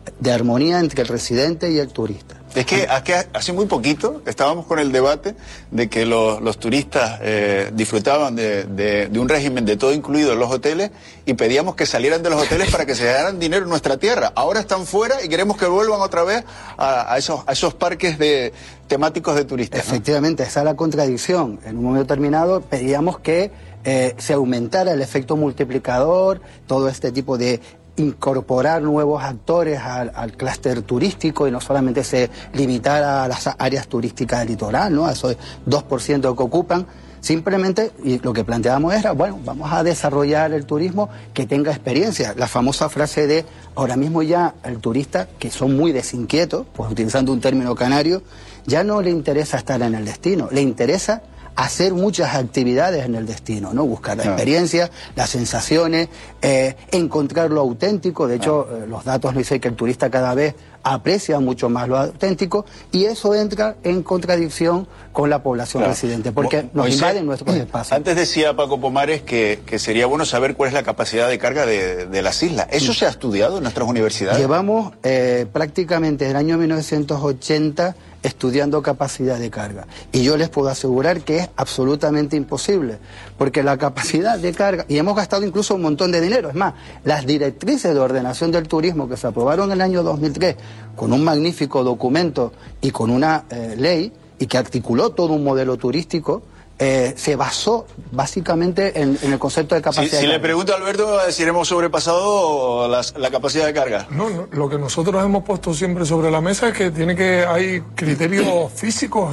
de armonía entre el residente y el turista. Es que, es que hace muy poquito estábamos con el debate de que los, los turistas eh, disfrutaban de, de, de un régimen de todo incluido en los hoteles y pedíamos que salieran de los hoteles para que se ganaran dinero en nuestra tierra. Ahora están fuera y queremos que vuelvan otra vez a, a, esos, a esos parques de, temáticos de turistas, ¿no? Efectivamente, esa es la contradicción. En un momento determinado pedíamos que eh, se aumentara el efecto multiplicador, todo este tipo de incorporar nuevos actores al, al clúster turístico y no solamente se limitara a las áreas turísticas del litoral, ¿no? A esos dos por ciento que ocupan. Simplemente, y lo que planteábamos era, bueno, vamos a desarrollar el turismo que tenga experiencia. La famosa frase de, ahora mismo ya el turista, que son muy desinquietos, pues utilizando un término canario, ya no le interesa estar en el destino, le interesa hacer muchas actividades en el destino, ¿no? Buscar la experiencia, las sensaciones, eh, encontrar lo auténtico. De hecho, eh, los datos nos dicen que el turista cada vez aprecia mucho más lo auténtico y eso entra en contradicción con la población claro. residente, porque Mo nos Moisés, invaden nuestros espacios. Antes decía Paco Pomares que, que sería bueno saber cuál es la capacidad de carga de, de las islas. ¿Eso sí. se ha estudiado en nuestras universidades? Llevamos eh, prácticamente desde el año mil novecientos ochenta estudiando capacidad de carga. Y yo les puedo asegurar que es absolutamente imposible, porque la capacidad de carga, y hemos gastado incluso un montón de dinero, es más, las directrices de ordenación del turismo que se aprobaron en el año dos mil tres, con un magnífico documento y con una eh, ley, y que articuló todo un modelo turístico, Eh, se basó básicamente en, en el concepto de capacidad si, de si carga. le pregunto a Alberto si hemos sobrepasado las, la capacidad de carga. No, no, lo que nosotros hemos puesto siempre sobre la mesa es que tiene que hay criterios físicos